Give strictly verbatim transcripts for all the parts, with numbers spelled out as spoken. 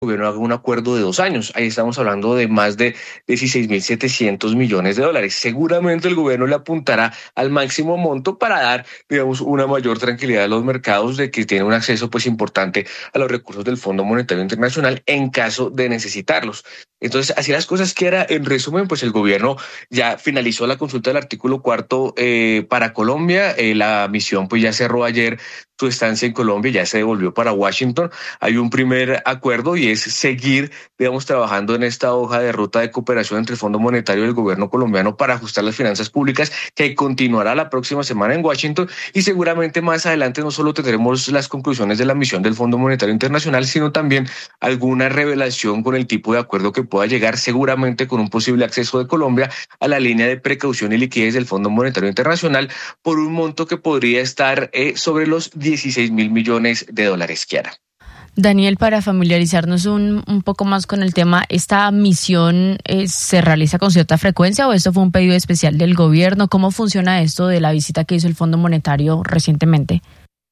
gobierno haga un acuerdo de dos años. Ahí estamos hablando de más de dieciséis mil setecientos millones de dólares. Seguramente el gobierno le apuntará al máximo monto para dar, digamos, una mayor tranquilidad a los mercados de que tiene un acceso pues importante a los recursos del Fondo Monetario Internacional en caso de necesitarlos. Entonces, así las cosas queda. En resumen, pues el gobierno ya finalizó la consulta del artículo cuarto eh, para Colombia. Eh, la misión pues ya cerró ayer su estancia en Colombia, ya se devolvió para Washington. Hay un primer acuerdo y es seguir, digamos, trabajando en esta hoja de ruta de cooperación entre el Fondo Monetario y el gobierno colombiano para ajustar las finanzas públicas, que continuará la próxima semana en Washington, y seguramente más adelante no solo tendremos las conclusiones de la misión del Fondo Monetario Internacional, sino también alguna revelación con el tipo de acuerdo que pueda llegar, seguramente con un posible acceso de Colombia a la línea de precaución y liquidez del Fondo Monetario Internacional por un monto que podría estar eh, sobre los dieciséis mil millones de dólares, Kiara. Daniel, para familiarizarnos un, un poco más con el tema, ¿esta misión eh, se realiza con cierta frecuencia o esto fue un pedido especial del gobierno? ¿Cómo funciona esto de la visita que hizo el Fondo Monetario recientemente?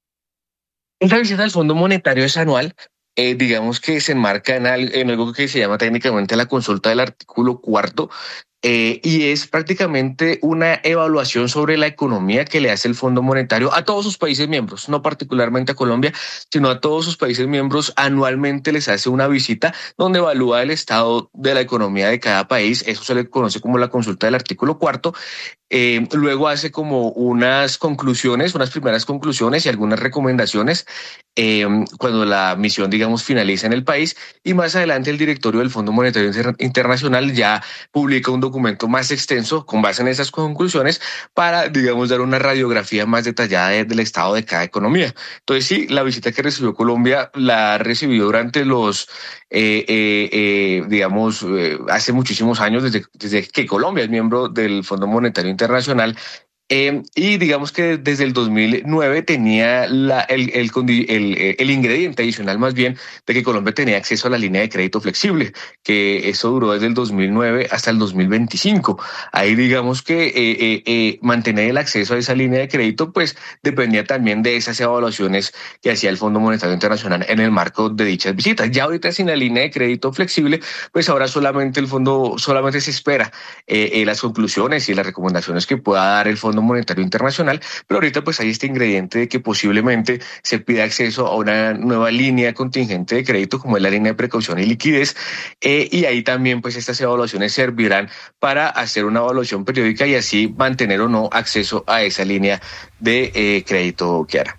Esta visita del Fondo Monetario es anual. Eh, digamos que se enmarca en, al, en algo que se llama técnicamente la consulta del artículo cuarto, eh, y es prácticamente una evaluación sobre la economía que le hace el Fondo Monetario a todos sus países miembros, no particularmente a Colombia, sino a todos sus países miembros. Anualmente les hace una visita donde evalúa el estado de la economía de cada país. Eso se le conoce como la consulta del artículo cuarto. Eh, luego hace como unas conclusiones, unas primeras conclusiones y algunas recomendaciones eh, cuando la misión, digamos, finaliza en el país, y más adelante el directorio del Fondo Monetario Inter- Internacional ya publica un documento más extenso con base en esas conclusiones para, digamos, dar una radiografía más detallada de, del estado de cada economía. Entonces sí, la visita que recibió Colombia la recibió durante los, eh, eh, eh, digamos, eh, hace muchísimos años, desde, desde que Colombia es miembro del Fondo Monetario Internacional. Eh, y digamos que desde el dos mil nueve tenía la, el, el, el, el ingrediente adicional más bien de que Colombia tenía acceso a la línea de crédito flexible, que eso duró desde el dos mil nueve hasta el dos mil veinticinco. Ahí digamos que eh, eh, eh, mantener el acceso a esa línea de crédito pues dependía también de esas evaluaciones que hacía el Fondo Monetario Internacional en el marco de dichas visitas. Ya ahorita sin la línea de crédito flexible, pues ahora solamente el fondo, solamente se espera eh, eh, las conclusiones y las recomendaciones que pueda dar el Fondo Monetario Internacional, pero ahorita pues hay este ingrediente de que posiblemente se pida acceso a una nueva línea contingente de crédito como es la línea de precaución y liquidez, eh, y ahí también pues estas evaluaciones servirán para hacer una evaluación periódica y así mantener o no acceso a esa línea de eh, crédito, Kiara.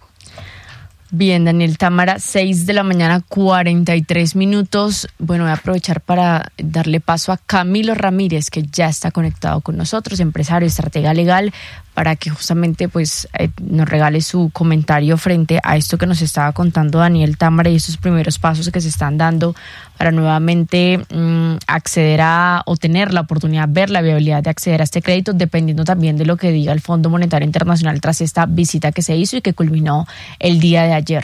Bien, Daniel Támara, seis de la mañana, cuarenta y tres minutos. Bueno, voy a aprovechar para darle paso a Camilo Ramírez, que ya está conectado con nosotros, empresario, estratega legal, para que justamente pues eh, nos regale su comentario frente a esto que nos estaba contando Daniel Támara y estos primeros pasos que se están dando para nuevamente mmm, acceder a o tener la oportunidad, ver la viabilidad de acceder a este crédito, dependiendo también de lo que diga el Fondo Monetario Internacional tras esta visita que se hizo y que culminó el día de ayer.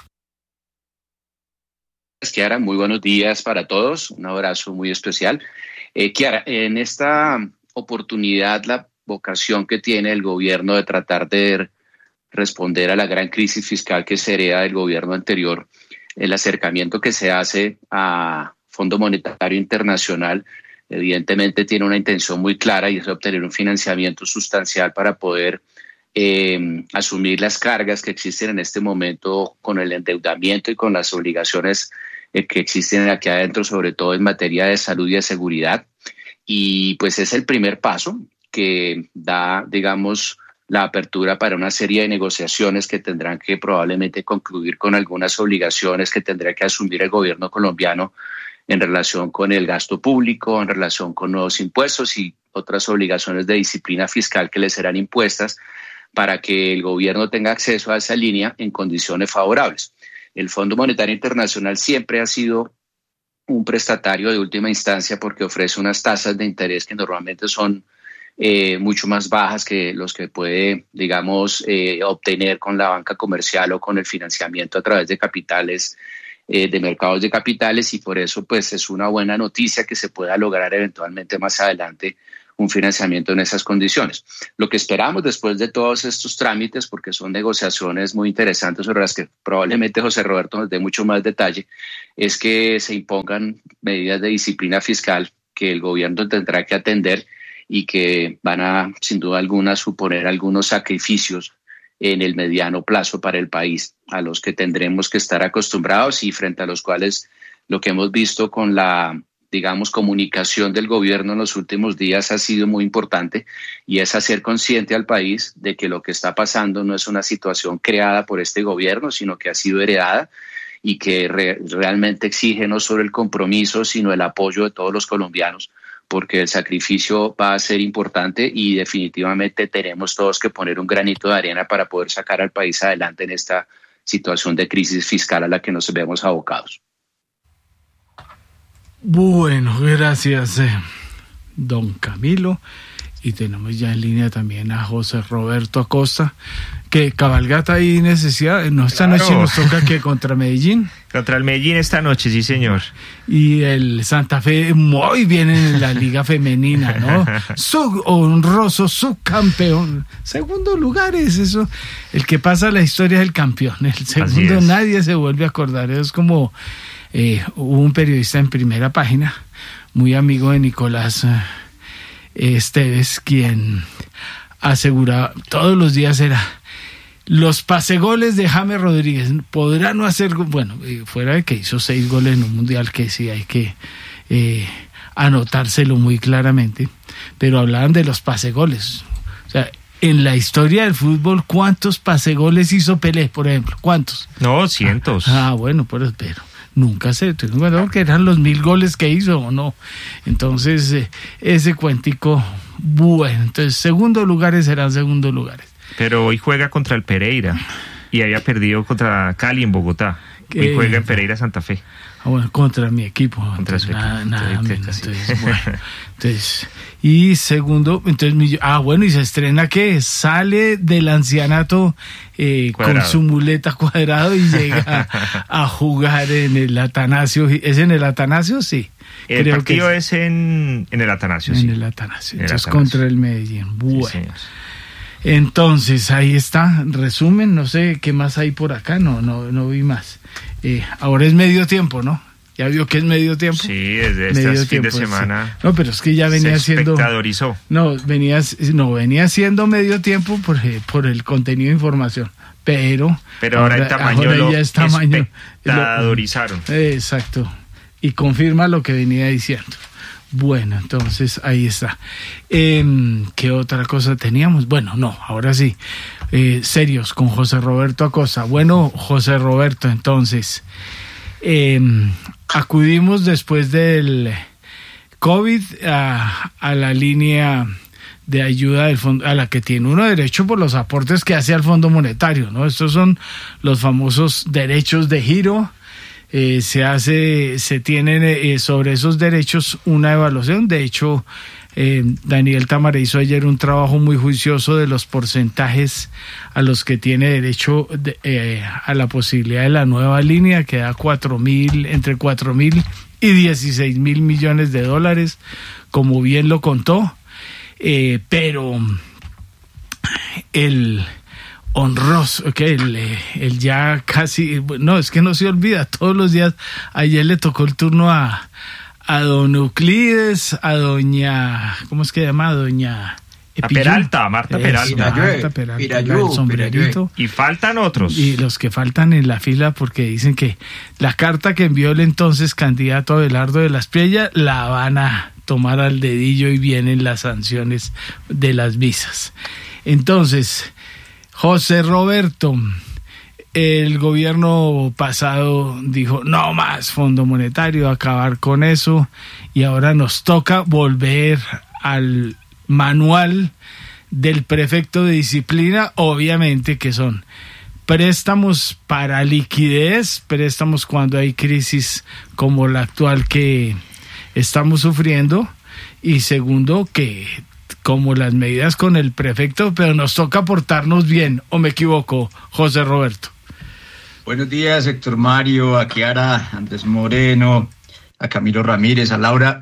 Kiara, muy buenos días para todos, un abrazo muy especial. Eh, Kiara, en esta oportunidad la vocación que tiene el gobierno de tratar de responder a la gran crisis fiscal que se hereda del gobierno anterior, el acercamiento que se hace a Fondo Monetario Internacional evidentemente tiene una intención muy clara y es obtener un financiamiento sustancial para poder eh, asumir las cargas que existen en este momento con el endeudamiento y con las obligaciones eh, que existen aquí adentro, sobre todo en materia de salud y de seguridad. Y pues es el primer paso que da, digamos, la apertura para una serie de negociaciones que tendrán que probablemente concluir con algunas obligaciones que tendrá que asumir el gobierno colombiano en relación con el gasto público, en relación con nuevos impuestos y otras obligaciones de disciplina fiscal que le serán impuestas para que el gobierno tenga acceso a esa línea en condiciones favorables. El Fondo Monetario Internacional siempre ha sido un prestatario de última instancia porque ofrece unas tasas de interés que normalmente son eh, mucho más bajas que los que puede, digamos, eh, obtener con la banca comercial o con el financiamiento a través de capitales, eh, de mercados de capitales, y por eso pues es una buena noticia que se pueda lograr eventualmente más adelante un financiamiento en esas condiciones. Lo que esperamos después de todos estos trámites, porque son negociaciones muy interesantes sobre las que probablemente José Roberto nos dé mucho más detalle, es que se impongan medidas de disciplina fiscal que el gobierno tendrá que atender y que van a, sin duda alguna, suponer algunos sacrificios en el mediano plazo para el país, a los que tendremos que estar acostumbrados y frente a los cuales lo que hemos visto con la, digamos, comunicación del gobierno en los últimos días ha sido muy importante, y es hacer consciente al país de que lo que está pasando no es una situación creada por este gobierno, sino que ha sido heredada y que re- realmente exige no solo el compromiso, sino el apoyo de todos los colombianos, porque el sacrificio va a ser importante y definitivamente tenemos todos que poner un granito de arena para poder sacar al país adelante en esta situación de crisis fiscal a la que nos vemos abocados. Bueno, gracias, eh, don Camilo. Y tenemos ya en línea también a José Roberto Acosta, que cabalgata ahí necesidad. No, esta Claro. noche nos toca que contra Medellín. Contra el Medellín esta noche, sí señor. Y el Santa Fe muy bien en la liga femenina, ¿no? Su honroso subcampeón. Segundo lugar es eso. El que pasa la historia es el campeón. El segundo nadie se vuelve a acordar. Es como eh, hubo un periodista en Primera Página, muy amigo de Nicolás eh, Esteves, quien aseguraba todos los días era: los pasegoles de James Rodríguez podrán no hacer, bueno, fuera de que hizo seis goles en un mundial que sí hay que eh, anotárselo muy claramente, pero hablaban de los pasegoles. O sea, en la historia del fútbol, ¿cuántos pasegoles hizo Pelé, por ejemplo? ¿Cuántos? No, cientos. Ah, ah bueno, pero, pero nunca se tuvo en cuenta que eran los mil goles que hizo o no. Entonces, eh, ese cuentico, bueno, entonces, segundos lugares serán segundos lugares. Pero hoy juega contra el Pereira y había perdido contra Cali en Bogotá. Hoy Eh, juega en Pereira Santa Fe. Ah, bueno, contra mi equipo. Contra su nada, equipo. nada Entonces, menos. sí. Entonces, bueno, entonces, y segundo, entonces, mi- ah, bueno, y se estrena que sale del ancianato eh, con Cuadrado. su muleta Cuadrado y llega a jugar en el Atanasio. ¿Es en el Atanasio? Sí. El creo partido que es en, en el Atanasio. en sí. el Atanasio. En el Entonces, Atanasio. contra el Medellín. Bueno. Sí, señor. Entonces, ahí está, resumen, no sé qué más hay por acá, no no no vi más. Eh, ahora es medio tiempo, ¿no? ¿Ya vio que es medio tiempo? Sí, desde Medio este fin tiempo, de sí. semana No, pero es que ya venía se siendo... espectadorizó. No, venía, no, venía siendo medio tiempo por, eh, por el contenido de información, pero... Pero ahora, el tamaño ahora lo ya es tamaño. espectadorizaron. Lo- exacto, y confirma lo que venía diciendo. Bueno, entonces ahí está. Eh, ¿Qué otra cosa teníamos? Bueno, no, ahora sí. Eh, serios con José Roberto Acosta. Bueno, José Roberto, entonces, eh, acudimos después del COVID a, a la línea de ayuda del fondo, a la que tiene uno derecho por los aportes que hace al Fondo Monetario, ¿no? Estos son los famosos derechos de giro. Eh, se hace, se tienen eh, sobre esos derechos una evaluación. De hecho, eh, Daniel Támara hizo ayer un trabajo muy juicioso de los porcentajes a los que tiene derecho de, eh, a la posibilidad de la nueva línea, que da cuatro mil, entre cuatro mil y dieciséis mil millones de dólares, como bien lo contó. Eh, pero el honroso, que el, el ya casi, no, es que no se olvida, todos los días. Ayer le tocó el turno a, a don Euclides, a doña, ¿cómo es que se llama? Doña A Peralta, Marta Peralta. Marta Peralta, Pirayú, el sombrerito. Y faltan otros. Y los que faltan en la fila, porque dicen que la carta que envió el entonces candidato Abelardo de las Priellas la van a tomar al dedillo y vienen las sanciones de las visas. Entonces, José Roberto, el gobierno pasado dijo no más Fondo Monetario, acabar con eso, y ahora nos toca volver al manual del prefecto de disciplina, obviamente, que son préstamos para liquidez, préstamos cuando hay crisis como la actual que estamos sufriendo, y segundo, que como las medidas con el prefecto, pero nos toca portarnos bien, ¿o me equivoco, José Roberto? Buenos días, Héctor Mario, a Kiara, a Andrés Moreno, a Camilo Ramírez, a Laura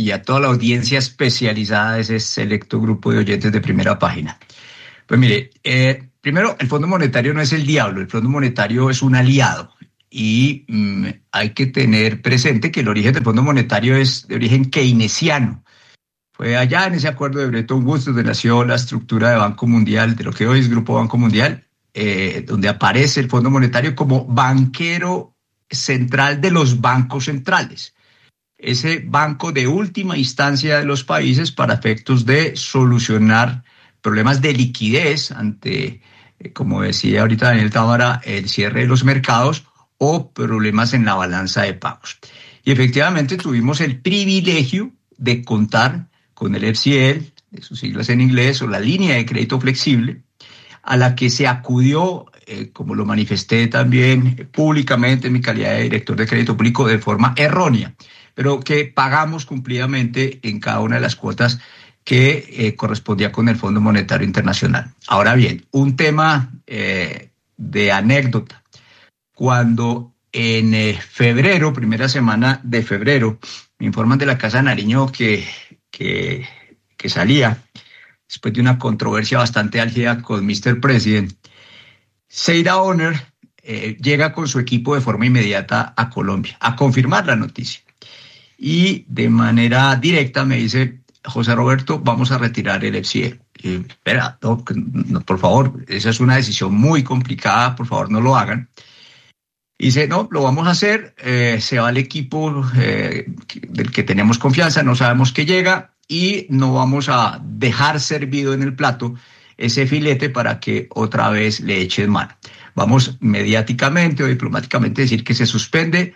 y a toda la audiencia especializada de ese selecto grupo de oyentes de Primera Página. Pues mire, eh, primero, el Fondo Monetario no es el diablo, el Fondo Monetario es un aliado. Y mmm, hay que tener presente que el origen del Fondo Monetario es de origen keynesiano. Fue allá en ese acuerdo de Bretton Woods donde nació la estructura de Banco Mundial, de lo que hoy es Grupo Banco Mundial, eh, donde aparece el Fondo Monetario como banquero central de los bancos centrales. Ese banco de última instancia de los países para efectos de solucionar problemas de liquidez ante, eh, como decía ahorita Daniel Támara, el cierre de los mercados o problemas en la balanza de pagos. Y efectivamente tuvimos el privilegio de contar con el F C L, de sus siglas en inglés, o la línea de crédito flexible, a la que se acudió, eh, como lo manifesté también públicamente en mi calidad de director de crédito público, de forma errónea, pero que pagamos cumplidamente en cada una de las cuotas que eh, correspondía con el Fondo Monetario Internacional. Ahora bien, un tema eh, de anécdota. Cuando en eh, febrero, primera semana de febrero, me informan de la Casa de Nariño que, que, que salía, después de una controversia bastante álgida con mister President, Seida Honor eh, llega con su equipo de forma inmediata a Colombia a confirmar la noticia. Y de manera directa me dice: José Roberto, vamos a retirar el F C L. Y, espera, no, no, por favor, esa es una decisión muy complicada, por favor no lo hagan. Y dice, no, lo vamos a hacer, eh, se va el equipo eh, del que tenemos confianza, no sabemos qué llega y no vamos a dejar servido en el plato ese filete para que otra vez le echen mano. Vamos mediáticamente o diplomáticamente a decir que se suspende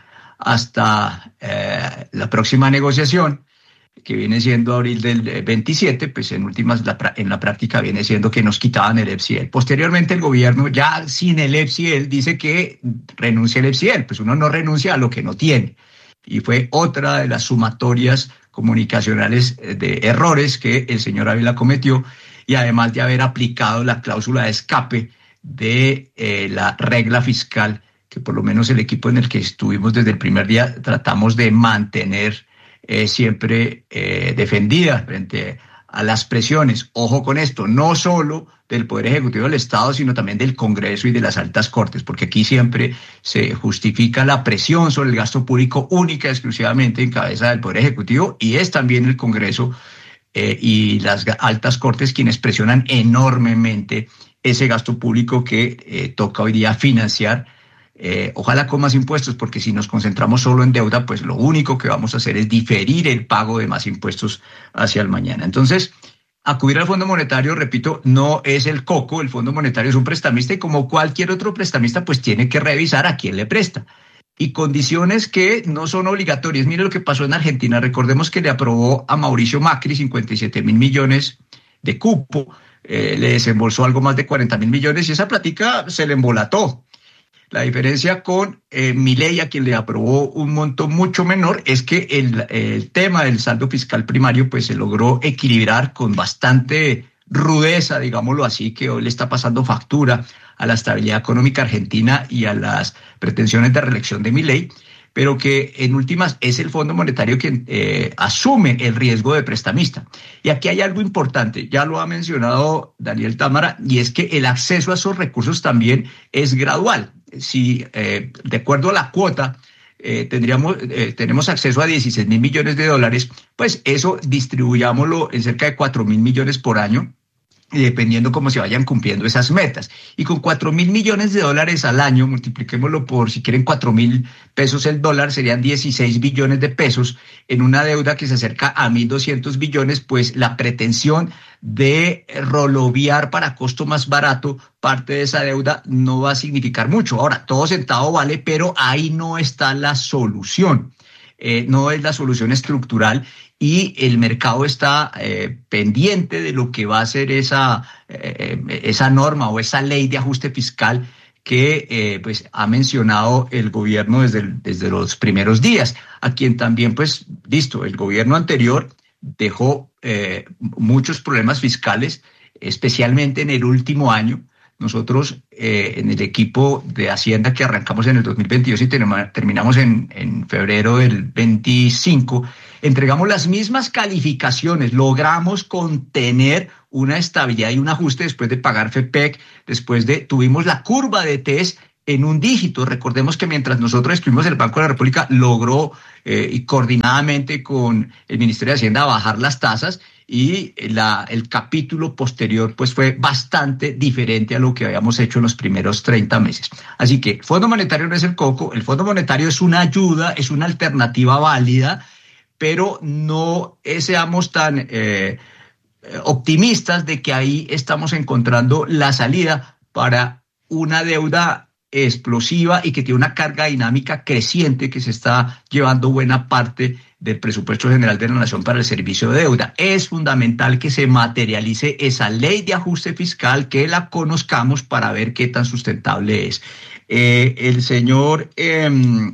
hasta eh, la próxima negociación, que viene siendo abril del veintisiete, pues en últimas la, en la práctica viene siendo que nos quitaban el F C L. Posteriormente el gobierno, ya sin el F C L, dice que renuncia al F C L, pues uno no renuncia a lo que no tiene. Y fue otra de las sumatorias comunicacionales de errores que el señor Ávila cometió, y además de haber aplicado la cláusula de escape de eh, la regla fiscal, que por lo menos el equipo en el que estuvimos desde el primer día tratamos de mantener Eh, siempre eh, defendida frente a las presiones. Ojo con esto, no solo del Poder Ejecutivo del Estado, sino también del Congreso y de las altas cortes, porque aquí siempre se justifica la presión sobre el gasto público única y exclusivamente en cabeza del Poder Ejecutivo, y es también el Congreso eh, y las altas cortes quienes presionan enormemente ese gasto público que eh, toca hoy día financiar. Eh, ojalá con más impuestos, porque si nos concentramos solo en deuda, pues lo único que vamos a hacer es diferir el pago de más impuestos hacia el mañana. Entonces, acudir al Fondo Monetario, repito, no es el coco. El Fondo Monetario es un prestamista y como cualquier otro prestamista, pues tiene que revisar a quién le presta. Y condiciones que no son obligatorias. Mire lo que pasó en Argentina. Recordemos que le aprobó a Mauricio Macri cincuenta y siete mil millones de cupo, eh, le desembolsó algo más de cuarenta mil millones y esa plática se le embolató. La diferencia con eh, Milei, a quien le aprobó un monto mucho menor, es que el, el tema del saldo fiscal primario pues se logró equilibrar con bastante rudeza, digámoslo así, que hoy le está pasando factura a la estabilidad económica argentina y a las pretensiones de reelección de Milei, pero que en últimas es el Fondo Monetario quien eh, asume el riesgo de prestamista. Y aquí hay algo importante, ya lo ha mencionado Daniel Támara, y es que el acceso a esos recursos también es gradual. Si eh, de acuerdo a la cuota eh, tendríamos, eh, tenemos acceso a dieciséis mil millones de dólares, pues eso distribuyámoslo en cerca de cuatro mil millones por año, y dependiendo cómo se vayan cumpliendo esas metas. Y con cuatro mil millones de dólares al año, multipliquémoslo por, si quieren, cuatro mil pesos el dólar, serían dieciséis billones de pesos en una deuda que se acerca a mil doscientos billones, pues la pretensión de roloviar para costo más barato parte de esa deuda no va a significar mucho. Ahora, todo centavo vale, pero ahí no está la solución. Eh, no es la solución estructural y el mercado está eh, pendiente de lo que va a ser esa, eh, esa norma o esa ley de ajuste fiscal que eh, pues ha mencionado el gobierno desde, el, desde los primeros días, a quien también pues listo, el gobierno anterior dejó eh, muchos problemas fiscales, especialmente en el último año. Nosotros eh, en el equipo de Hacienda que arrancamos en el dos mil veintidós y tenemos, terminamos en, en febrero del veinticinco, entregamos las mismas calificaciones, logramos contener una estabilidad y un ajuste después de pagar FEPEC, después de, tuvimos la curva de TES en un dígito. Recordemos que mientras nosotros estuvimos, el Banco de la República logró eh, y coordinadamente con el Ministerio de Hacienda bajar las tasas, y la, el capítulo posterior pues fue bastante diferente a lo que habíamos hecho en los primeros treinta meses. Así que el Fondo Monetario no es el coco, el Fondo Monetario es una ayuda, es una alternativa válida, pero no seamos tan eh, optimistas de que ahí estamos encontrando la salida para una deuda explosiva y que tiene una carga dinámica creciente que se está llevando buena parte del presupuesto general de la Nación para el servicio de deuda. Es fundamental que se materialice esa ley de ajuste fiscal, que la conozcamos para ver qué tan sustentable es. Eh, el señor, eh,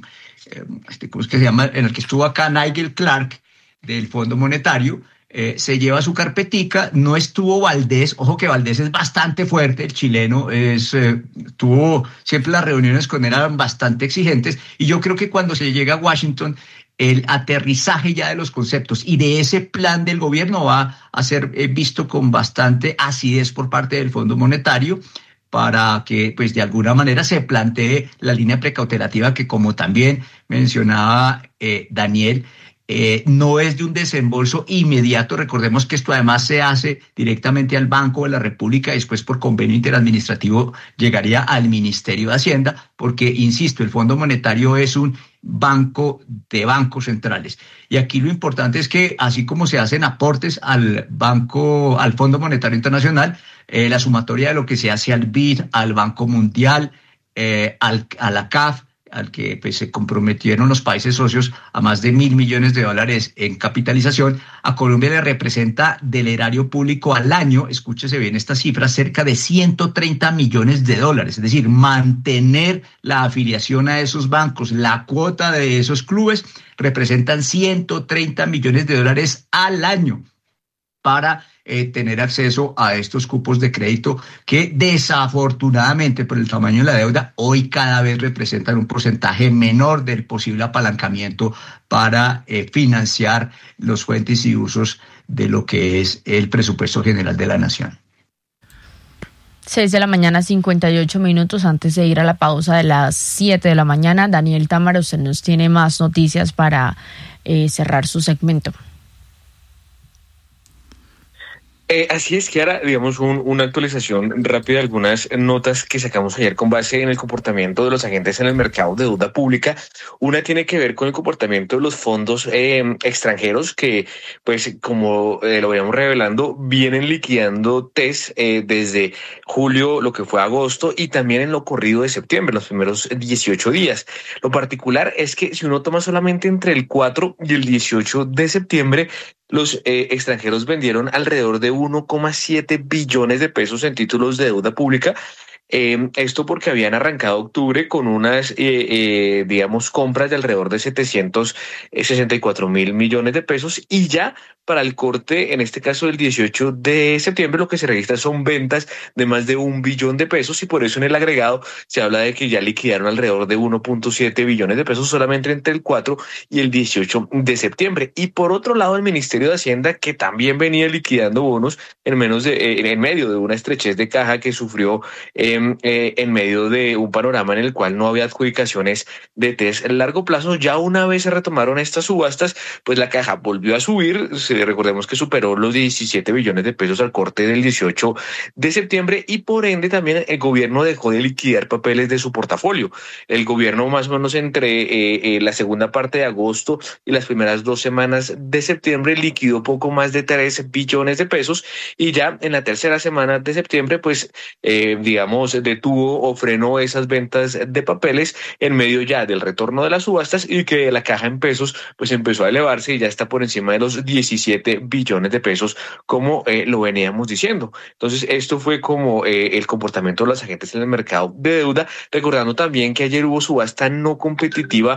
este, ¿cómo es que se llama? En el que estuvo acá, Nigel Clark, del Fondo Monetario, Eh, se lleva su carpetica. No estuvo Valdés, ojo que Valdés es bastante fuerte, el chileno, es, eh, tuvo siempre las reuniones con él, eran bastante exigentes, y yo creo que cuando se llega a Washington, el aterrizaje ya de los conceptos y de ese plan del gobierno va a ser eh, visto con bastante acidez por parte del Fondo Monetario, para que pues de alguna manera se plantee la línea precautelativa que, como también mencionaba eh, Daniel, Eh, no es de un desembolso inmediato. Recordemos que esto además se hace directamente al Banco de la República y después por convenio interadministrativo llegaría al Ministerio de Hacienda, porque, insisto, el Fondo Monetario es un banco de bancos centrales. Y aquí lo importante es que, así como se hacen aportes al banco, al Fondo Monetario Internacional, eh, la sumatoria de lo que se hace al B I D, al Banco Mundial, eh, al, a la C A F, al que pues, se comprometieron los países socios a más de mil millones de dólares en capitalización, a Colombia le representa del erario público al año, escúchese bien esta cifra, cerca de ciento treinta millones de dólares. Es decir, mantener la afiliación a esos bancos, la cuota de esos clubes, representan ciento treinta millones de dólares al año para eh, tener acceso a estos cupos de crédito que, desafortunadamente, por el tamaño de la deuda, hoy cada vez representan un porcentaje menor del posible apalancamiento para eh, financiar los fuentes y usos de lo que es el presupuesto general de la Nación. seis de la mañana, cincuenta y ocho minutos antes de ir a la pausa de las siete de la mañana. Daniel Támara, usted nos tiene más noticias para eh, cerrar su segmento. Eh, así es, Kiara, digamos, un, una actualización rápida de algunas notas que sacamos ayer con base en el comportamiento de los agentes en el mercado de deuda pública. Una tiene que ver con el comportamiento de los fondos eh, extranjeros que, pues, como eh, lo veníamos revelando, vienen liquidando T E S eh, desde julio, lo que fue agosto, y también en lo corrido de septiembre, los primeros dieciocho días. Lo particular es que si uno toma solamente entre el cuatro y el dieciocho de septiembre, los eh, extranjeros vendieron alrededor de uno coma siete billones de pesos en títulos de deuda pública. Eh, esto porque habían arrancado octubre con unas, eh, eh, digamos, compras de alrededor de setecientos sesenta y cuatro mil millones de pesos, y ya para el corte, en este caso del dieciocho de septiembre, lo que se registra son ventas de más de un billón de pesos, y por eso en el agregado se habla de que ya liquidaron alrededor de uno punto siete billones de pesos solamente entre el cuatro y el dieciocho de septiembre. Y por otro lado, el Ministerio de Hacienda, que también venía liquidando bonos en menos de, eh, en medio de una estrechez de caja que sufrió eh, eh, en medio de un panorama en el cual no había adjudicaciones de T E S en largo plazo. Ya una vez se retomaron estas subastas, pues la caja volvió a subir. Recordemos que superó los diecisiete billones de pesos al corte del dieciocho de septiembre, y por ende también el gobierno dejó de liquidar papeles de su portafolio. El gobierno, más o menos entre eh, eh, la segunda parte de agosto y las primeras dos semanas de septiembre, liquidó poco más de tres billones de pesos, y ya en la tercera semana de septiembre, pues eh, digamos, detuvo o frenó esas ventas de papeles en medio ya del retorno de las subastas, y que la caja en pesos pues empezó a elevarse y ya está por encima de los diecisiete billones de pesos, como eh, lo veníamos diciendo. Entonces, esto fue como eh, el comportamiento de los agentes en el mercado de deuda, recordando también que ayer hubo subasta no competitiva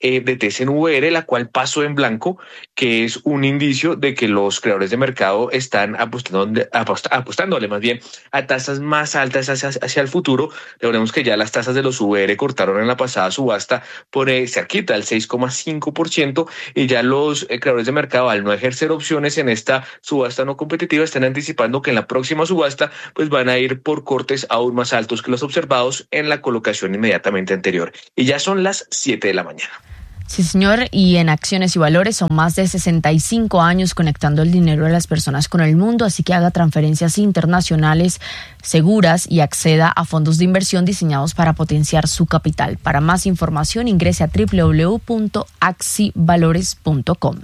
eh, de T S en V R, la cual pasó en blanco, que es un indicio de que los creadores de mercado están apostando, apost, apostándole más bien a tasas más altas hacia, hacia el futuro. Recordemos que ya las tasas de los V R cortaron en la pasada subasta por eh, cerquita del seis coma cinco por ciento, y ya los eh, creadores de mercado, al no ejercer opciones en esta subasta no competitiva, están anticipando que en la próxima subasta pues van a ir por cortes aún más altos que los observados en la colocación inmediatamente anterior. Y ya son las siete de la mañana. Sí, señor, y en Acciones y Valores son más de sesenta y cinco años conectando el dinero de las personas con el mundo, así que haga transferencias internacionales seguras y acceda a fondos de inversión diseñados para potenciar su capital. Para más información ingrese a doble u doble u doble u punto axi valores punto com.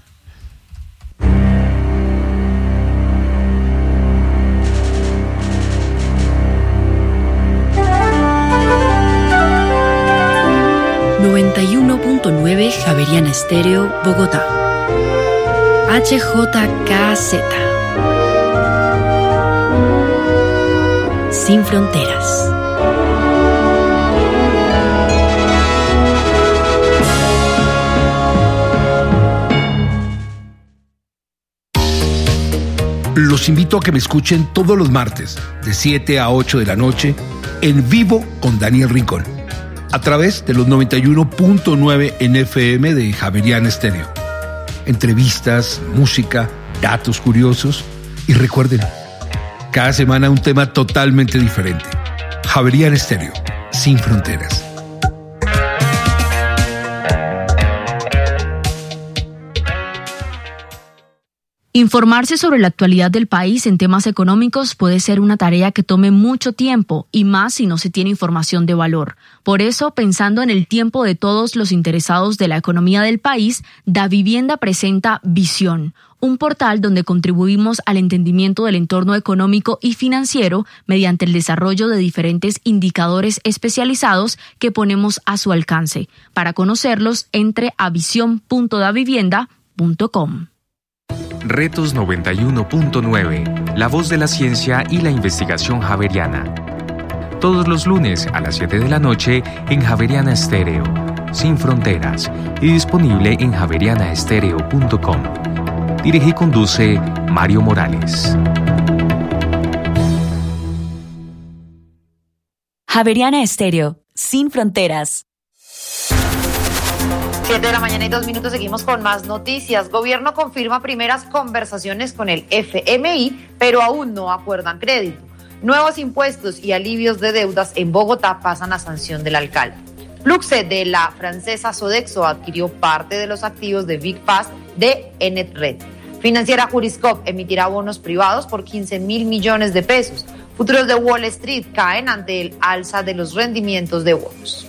noventa y uno punto nueve Javeriana Estéreo, Bogotá. H J K Z. Sin fronteras. Los invito a que me escuchen todos los martes, de siete a ocho de la noche, en vivo con Daniel Rincón, a través de los noventa y uno punto nueve en F M de Javeriana Estéreo. Entrevistas, música, datos curiosos y recuerden, cada semana un tema totalmente diferente. Javeriana Estéreo, sin fronteras. Informarse sobre la actualidad del país en temas económicos puede ser una tarea que tome mucho tiempo y más si no se tiene información de valor. Por eso, pensando en el tiempo de todos los interesados de la economía del país, Davivienda presenta Visión, un portal donde contribuimos al entendimiento del entorno económico y financiero mediante el desarrollo de diferentes indicadores especializados que ponemos a su alcance. Para conocerlos, entre a visión punto davivienda punto com. Retos noventa y uno punto nueve, la voz de la ciencia y la investigación javeriana. Todos los lunes a las siete de la noche en Javeriana Estéreo, sin fronteras, y disponible en javeriana estéreo punto com. Dirige y conduce Mario Morales. Javeriana Estéreo, sin fronteras. siete de la mañana y dos minutos, seguimos con más noticias. Gobierno confirma primeras conversaciones con el F M I, pero aún no acuerdan crédito. Nuevos impuestos y alivios de deudas en Bogotá pasan a sanción del alcalde. Luxe, de la francesa Sodexo, adquirió parte de los activos de Big Pass de Enetred. Financiera Juriscop emitirá bonos privados por quince mil millones de pesos. Futuros de Wall Street caen ante el alza de los rendimientos de bonos.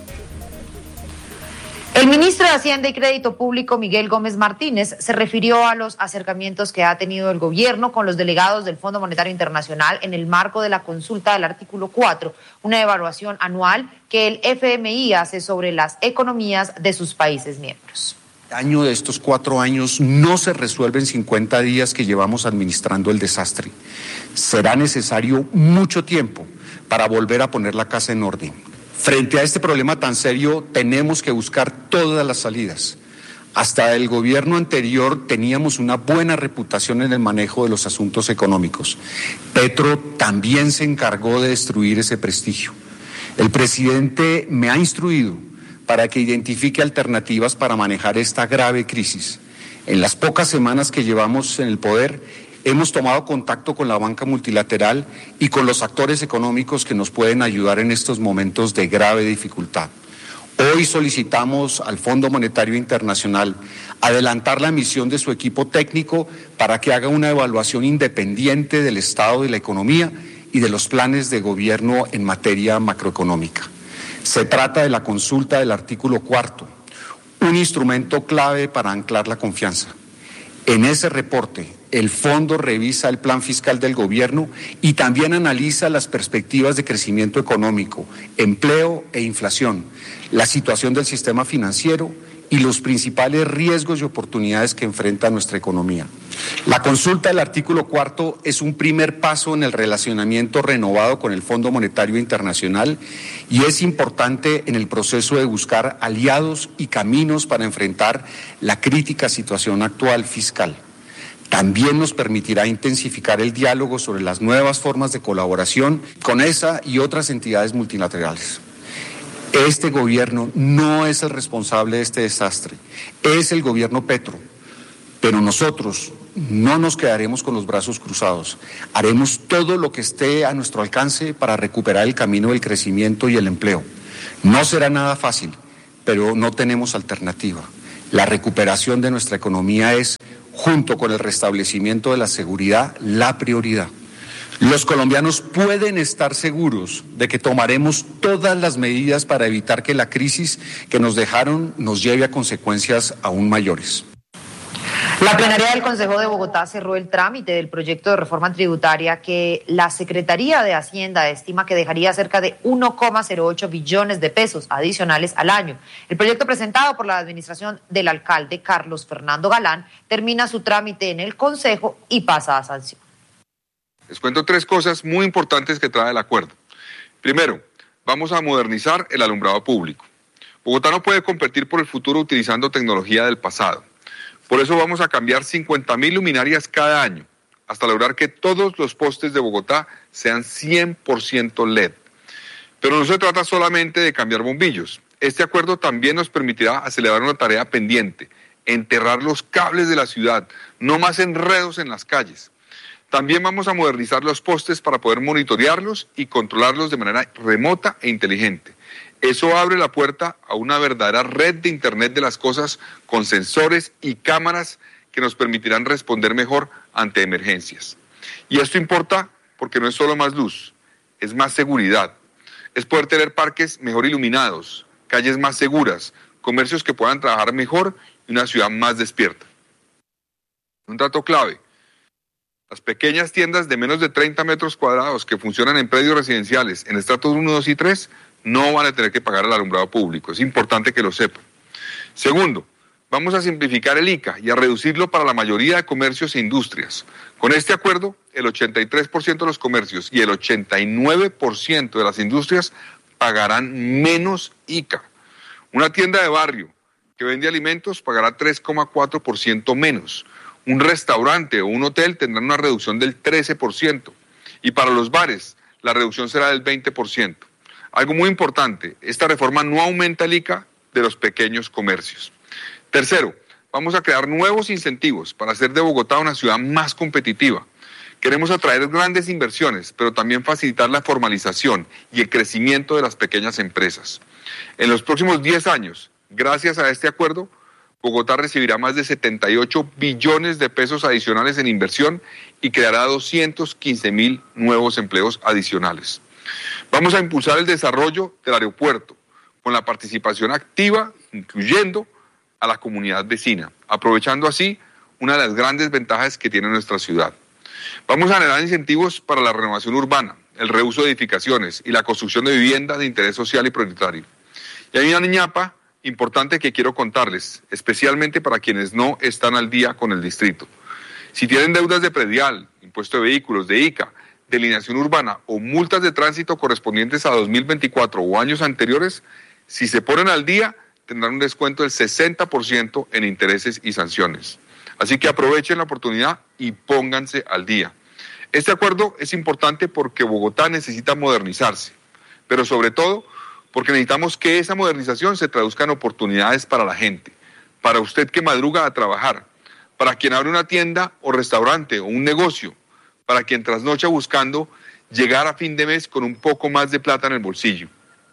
El ministro de Hacienda y Crédito Público, Miguel Gómez Martínez, se refirió a los acercamientos que ha tenido el gobierno con los delegados del Fondo Monetario Internacional en el marco de la consulta del artículo cuatro, una evaluación anual que el F M I hace sobre las economías de sus países miembros. El daño de estos cuatro años no se resuelve en cincuenta días que llevamos administrando el desastre. Será necesario mucho tiempo para volver a poner la casa en orden. Frente a este problema tan serio, tenemos que buscar todas las salidas. Hasta el gobierno anterior teníamos una buena reputación en el manejo de los asuntos económicos. Petro también se encargó de destruir ese prestigio. El presidente me ha instruido para que identifique alternativas para manejar esta grave crisis. En las pocas semanas que llevamos en el poder, hemos tomado contacto con la banca multilateral y con los actores económicos que nos pueden ayudar en estos momentos de grave dificultad. Hoy solicitamos al Fondo Monetario Internacional adelantar la misión de su equipo técnico para que haga una evaluación independiente del estado de la economía y de los planes de gobierno en materia macroeconómica. Se trata de la consulta del artículo cuarto, un instrumento clave para anclar la confianza. En ese reporte, el fondo revisa el plan fiscal del gobierno y también analiza las perspectivas de crecimiento económico, empleo e inflación, la situación del sistema financiero y los principales riesgos y oportunidades que enfrenta nuestra economía. La consulta del artículo cuarto es un primer paso en el relacionamiento renovado con el Fondo Monetario Internacional y es importante en el proceso de buscar aliados y caminos para enfrentar la crítica situación actual fiscal. También nos permitirá intensificar el diálogo sobre las nuevas formas de colaboración con esa y otras entidades multilaterales. Este gobierno no es el responsable de este desastre, es el gobierno Petro, pero nosotros no nos quedaremos con los brazos cruzados. Haremos todo lo que esté a nuestro alcance para recuperar el camino del crecimiento y el empleo. No será nada fácil, pero no tenemos alternativa. La recuperación de nuestra economía es, junto con el restablecimiento de la seguridad, la prioridad. Los colombianos pueden estar seguros de que tomaremos todas las medidas para evitar que la crisis que nos dejaron nos lleve a consecuencias aún mayores. La plenaria del Consejo de Bogotá cerró el trámite del proyecto de reforma tributaria que la Secretaría de Hacienda estima que dejaría cerca de uno coma cero ocho billones de pesos adicionales al año. El proyecto presentado por la administración del alcalde Carlos Fernando Galán termina su trámite en el Consejo y pasa a sanción. Les cuento tres cosas muy importantes que trae el acuerdo. Primero, vamos a modernizar el alumbrado público. Bogotá no puede competir por el futuro utilizando tecnología del pasado. Por eso vamos a cambiar cincuenta mil luminarias cada año, hasta lograr que todos los postes de Bogotá sean cien por ciento L E D. Pero no se trata solamente de cambiar bombillos. Este acuerdo también nos permitirá acelerar una tarea pendiente, enterrar los cables de la ciudad, no más enredos en las calles. También vamos a modernizar los postes para poder monitorearlos y controlarlos de manera remota e inteligente. Eso abre la puerta a una verdadera red de Internet de las cosas con sensores y cámaras que nos permitirán responder mejor ante emergencias. Y esto importa porque no es solo más luz, es más seguridad. Es poder tener parques mejor iluminados, calles más seguras, comercios que puedan trabajar mejor y una ciudad más despierta. Un dato clave. Las pequeñas tiendas de menos de treinta metros cuadrados que funcionan en predios residenciales en estratos uno, dos y tres no van a tener que pagar el alumbrado público. Es importante que lo sepan. Segundo, vamos a simplificar el I C A y a reducirlo para la mayoría de comercios e industrias. Con este acuerdo, el ochenta y tres por ciento de los comercios y el ochenta y nueve por ciento de las industrias pagarán menos I C A. Una tienda de barrio que vende alimentos pagará tres coma cuatro por ciento menos. Un restaurante o un hotel tendrán una reducción del trece por ciento. Y para los bares, la reducción será del veinte por ciento. Algo muy importante, esta reforma no aumenta el I C A de los pequeños comercios. Tercero, vamos a crear nuevos incentivos para hacer de Bogotá una ciudad más competitiva. Queremos atraer grandes inversiones, pero también facilitar la formalización y el crecimiento de las pequeñas empresas. En los próximos diez años, gracias a este acuerdo, Bogotá recibirá más de setenta y ocho billones de pesos adicionales en inversión y creará doscientos quince mil nuevos empleos adicionales. Vamos a impulsar el desarrollo del aeropuerto con la participación activa, incluyendo a la comunidad vecina, aprovechando así una de las grandes ventajas que tiene nuestra ciudad. Vamos a generar incentivos para la renovación urbana, el reuso de edificaciones y la construcción de viviendas de interés social y prioritario. Y hay una ñapa importante que quiero contarles, especialmente para quienes no están al día con el distrito. Si tienen deudas de predial, impuesto de vehículos, de I C A, delineación urbana o multas de tránsito correspondientes a dos mil veinticuatro o años anteriores, si se ponen al día, tendrán un descuento del sesenta por ciento en intereses y sanciones. Así que aprovechen la oportunidad y pónganse al día. Este acuerdo es importante porque Bogotá necesita modernizarse, pero sobre todo porque necesitamos que esa modernización se traduzca en oportunidades para la gente, para usted que madruga a trabajar, para quien abre una tienda o restaurante o un negocio, para quien trasnocha buscando llegar a fin de mes con un poco más de plata en el bolsillo.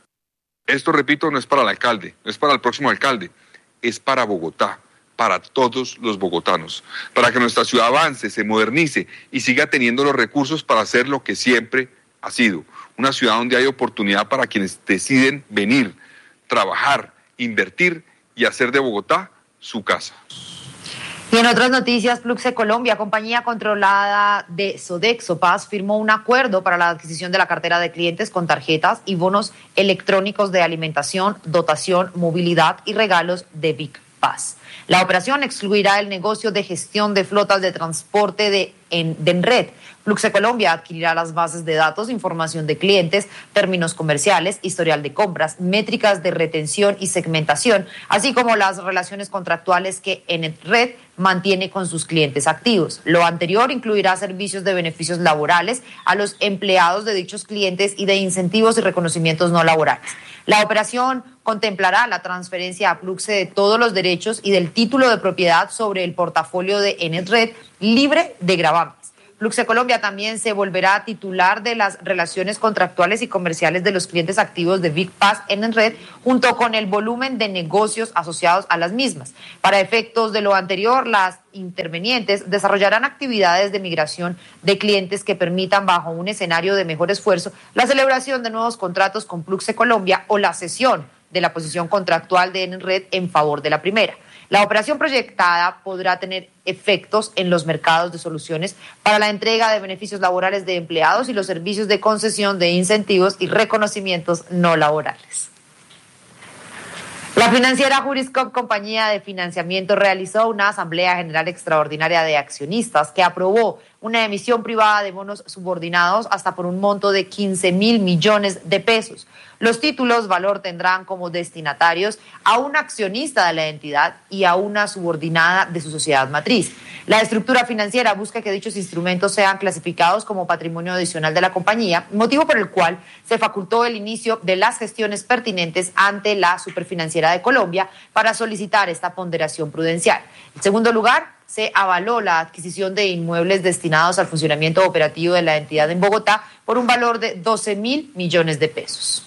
Esto, repito, no es para el alcalde, no es para el próximo alcalde, es para Bogotá, para todos los bogotanos, para que nuestra ciudad avance, se modernice y siga teniendo los recursos para hacer lo que siempre ha sido, una ciudad donde hay oportunidad para quienes deciden venir, trabajar, invertir y hacer de Bogotá su casa. Y en otras noticias, Pluxe Colombia, compañía controlada de Sodexo Paz, firmó un acuerdo para la adquisición de la cartera de clientes con tarjetas y bonos electrónicos de alimentación, dotación, movilidad y regalos de Vic. Paz. La operación excluirá el negocio de gestión de flotas de transporte de, en, de Enred. Fluxe Colombia adquirirá las bases de datos, información de clientes, términos comerciales, historial de compras, métricas de retención y segmentación, así como las relaciones contractuales que Enred mantiene con sus clientes activos. Lo anterior incluirá servicios de beneficios laborales a los empleados de dichos clientes y de incentivos y reconocimientos no laborales. La operación contemplará la transferencia a Fluxe de todos los derechos y del título de propiedad sobre el portafolio de Enred libre de gravamen. Fluxe Colombia también se volverá titular de las relaciones contractuales y comerciales de los clientes activos de Big Pass en Enred, junto con el volumen de negocios asociados a las mismas. Para efectos de lo anterior, las intervenientes desarrollarán actividades de migración de clientes que permitan, bajo un escenario de mejor esfuerzo, la celebración de nuevos contratos con Fluxe Colombia o la cesión de la posición contractual de Enred en favor de la primera. La operación proyectada podrá tener efectos en los mercados de soluciones para la entrega de beneficios laborales de empleados y los servicios de concesión de incentivos y reconocimientos no laborales. La financiera Juriscop, compañía de financiamiento, realizó una asamblea general extraordinaria de accionistas que aprobó una emisión privada de bonos subordinados hasta por un monto de quince mil millones de pesos. Los títulos valor tendrán como destinatarios a un accionista de la entidad y a una subordinada de su sociedad matriz. La estructura financiera busca que dichos instrumentos sean clasificados como patrimonio adicional de la compañía, motivo por el cual se facultó el inicio de las gestiones pertinentes ante la Superfinanciera de Colombia para solicitar esta ponderación prudencial. En segundo lugar, se avaló la adquisición de inmuebles destinados al funcionamiento operativo de la entidad en Bogotá por un valor de doce mil millones de pesos.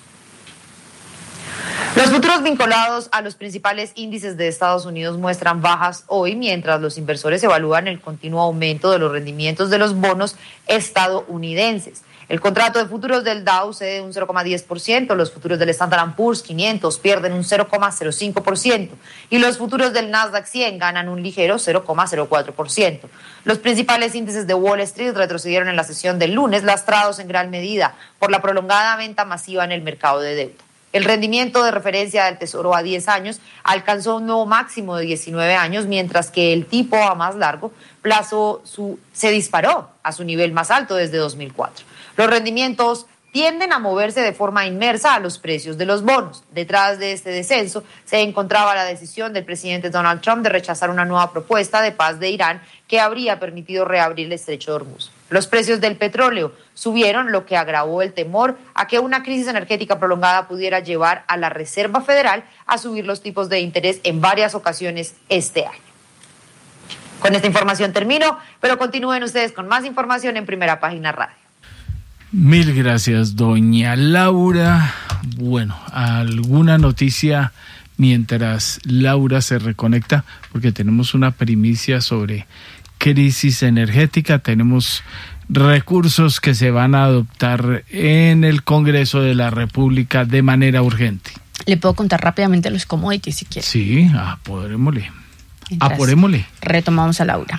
Los futuros vinculados a los principales índices de Estados Unidos muestran bajas hoy, mientras los inversores evalúan el continuo aumento de los rendimientos de los bonos estadounidenses. El contrato de futuros del Dow cede un cero coma diez por ciento, los futuros del Standard and Poor's quinientos pierden un cero coma cero cinco por ciento y los futuros del Nasdaq cien ganan un ligero cero coma cero cuatro por ciento. Los principales índices de Wall Street retrocedieron en la sesión del lunes, lastrados en gran medida por la prolongada venta masiva en el mercado de deuda. El rendimiento de referencia del Tesoro a diez años alcanzó un nuevo máximo de diecinueve años, mientras que el tipo a más largo plazo su, se disparó a su nivel más alto desde dos mil cuatro. Los rendimientos tienden a moverse de forma inmersa a los precios de los bonos. Detrás de este descenso se encontraba la decisión del presidente Donald Trump de rechazar una nueva propuesta de paz de Irán que habría permitido reabrir el estrecho de Hormuz. Los precios del petróleo subieron, lo que agravó el temor a que una crisis energética prolongada pudiera llevar a la Reserva Federal a subir los tipos de interés en varias ocasiones este año. Con esta información termino, pero continúen ustedes con más información en Primera Página Radio. Mil gracias, doña Laura. Bueno, ¿alguna noticia mientras Laura se reconecta? Porque tenemos una primicia sobre crisis energética, tenemos recursos que se van a adoptar en el Congreso de la República de manera urgente. Le puedo contar rápidamente los commodities si quiere. Sí, apurémosle. Apurémosle. Retomamos a Laura.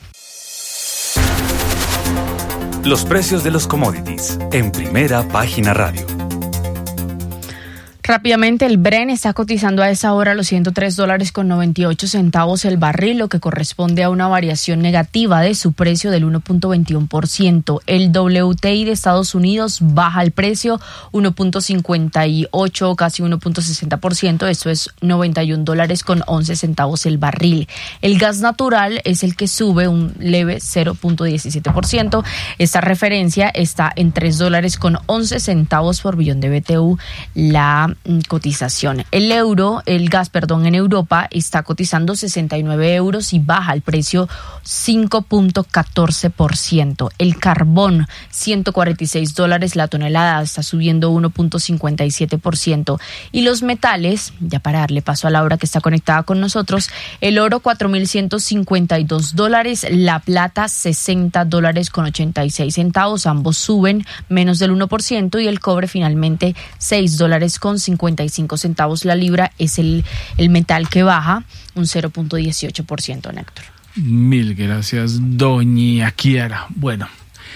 Los precios de los commodities en Primera Página Radio. Rápidamente, el Brent está cotizando a esa hora los ciento tres dólares con noventa y ocho centavos el barril, lo que corresponde a una variación negativa de su precio del uno punto veintiuno por ciento. El W T I de Estados Unidos baja el precio uno punto cincuenta y ocho, casi uno punto sesenta por ciento. Esto es noventa y un dólares con once centavos el barril. El gas natural es el que sube un leve cero punto diecisiete por ciento. Esta referencia está en tres dólares con once centavos por billón de B T U. La cotización. El euro, el gas, perdón, en Europa está cotizando sesenta y nueve euros y baja el precio cinco punto catorce por ciento. El carbón, ciento cuarenta y seis dólares la tonelada, está subiendo uno punto cincuenta y siete por ciento. Y los metales, ya para darle paso a Laura que está conectada con nosotros, el oro cuatro mil ciento cincuenta y dos dólares, la plata sesenta dólares con ochenta y seis centavos, ambos suben menos del uno por ciento y el cobre finalmente seis dólares con cincuenta y cinco centavos la libra, es el, el metal que baja un cero punto dieciocho por ciento, Néctor. Mil gracias, doña Kiara. Bueno,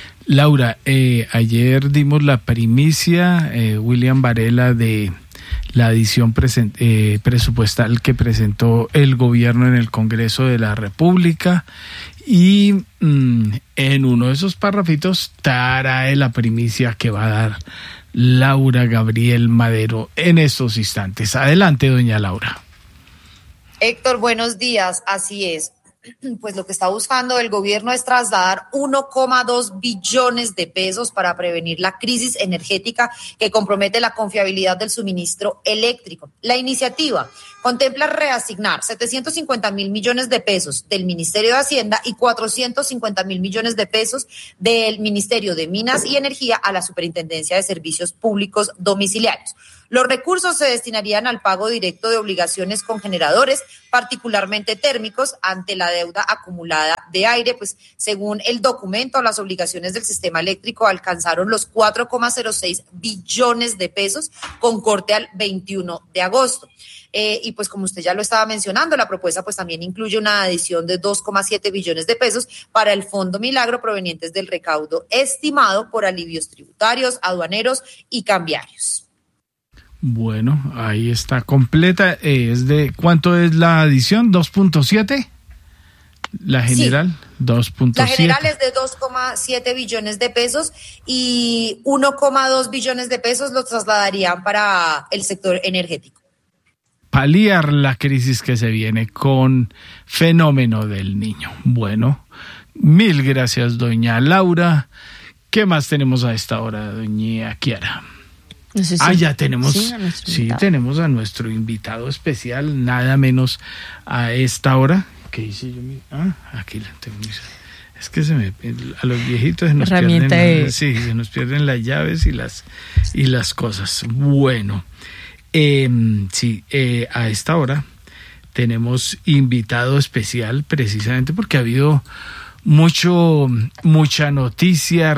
Laura, eh, ayer dimos la primicia, eh, William Varela, de la adición present, eh, presupuestal que presentó el gobierno en el Congreso de la República. Y mmm, en uno de esos párrafitos trae la primicia que va a dar Laura Gabriel Madero en estos instantes. Adelante, doña Laura. Héctor, buenos días. Así es. Pues lo que está buscando el gobierno es trasladar uno coma dos billones de pesos para prevenir la crisis energética que compromete la confiabilidad del suministro eléctrico. La iniciativa contempla reasignar setecientos cincuenta mil millones de pesos del Ministerio de Hacienda y cuatrocientos cincuenta mil millones de pesos del Ministerio de Minas y Energía a la Superintendencia de Servicios Públicos Domiciliarios. Los recursos se destinarían al pago directo de obligaciones con generadores, particularmente térmicos, ante la deuda acumulada de aire. Pues según el documento, las obligaciones del sistema eléctrico alcanzaron los cuatro coma cero seis billones de pesos con corte al veintiuno de agosto. Eh, y pues como usted ya lo estaba mencionando, la propuesta pues también incluye una adición de dos coma siete billones de pesos para el Fondo Milagro provenientes del recaudo estimado por alivios tributarios, aduaneros y cambiarios. Bueno, ahí está completa. ¿Es de cuánto es la adición? ¿dos punto siete? La general, sí. dos punto siete. La general es de dos coma siete billones de pesos y uno coma dos billones de pesos los trasladarían para el sector energético. Paliar la crisis que se viene con fenómeno del niño. Bueno, mil gracias, doña Laura. ¿Qué más tenemos a esta hora, doña Kiara? No sé si ah, ya tenemos, sí, sí, tenemos a nuestro invitado especial, nada menos a esta hora. ¿Qué hice yo? Ah, aquí la tengo. Es que se me, a los viejitos se nos pierden, de... sí, se nos pierden las llaves y las y las cosas. Bueno, eh, sí, eh, a esta hora tenemos invitado especial precisamente porque ha habido mucho, mucha noticia,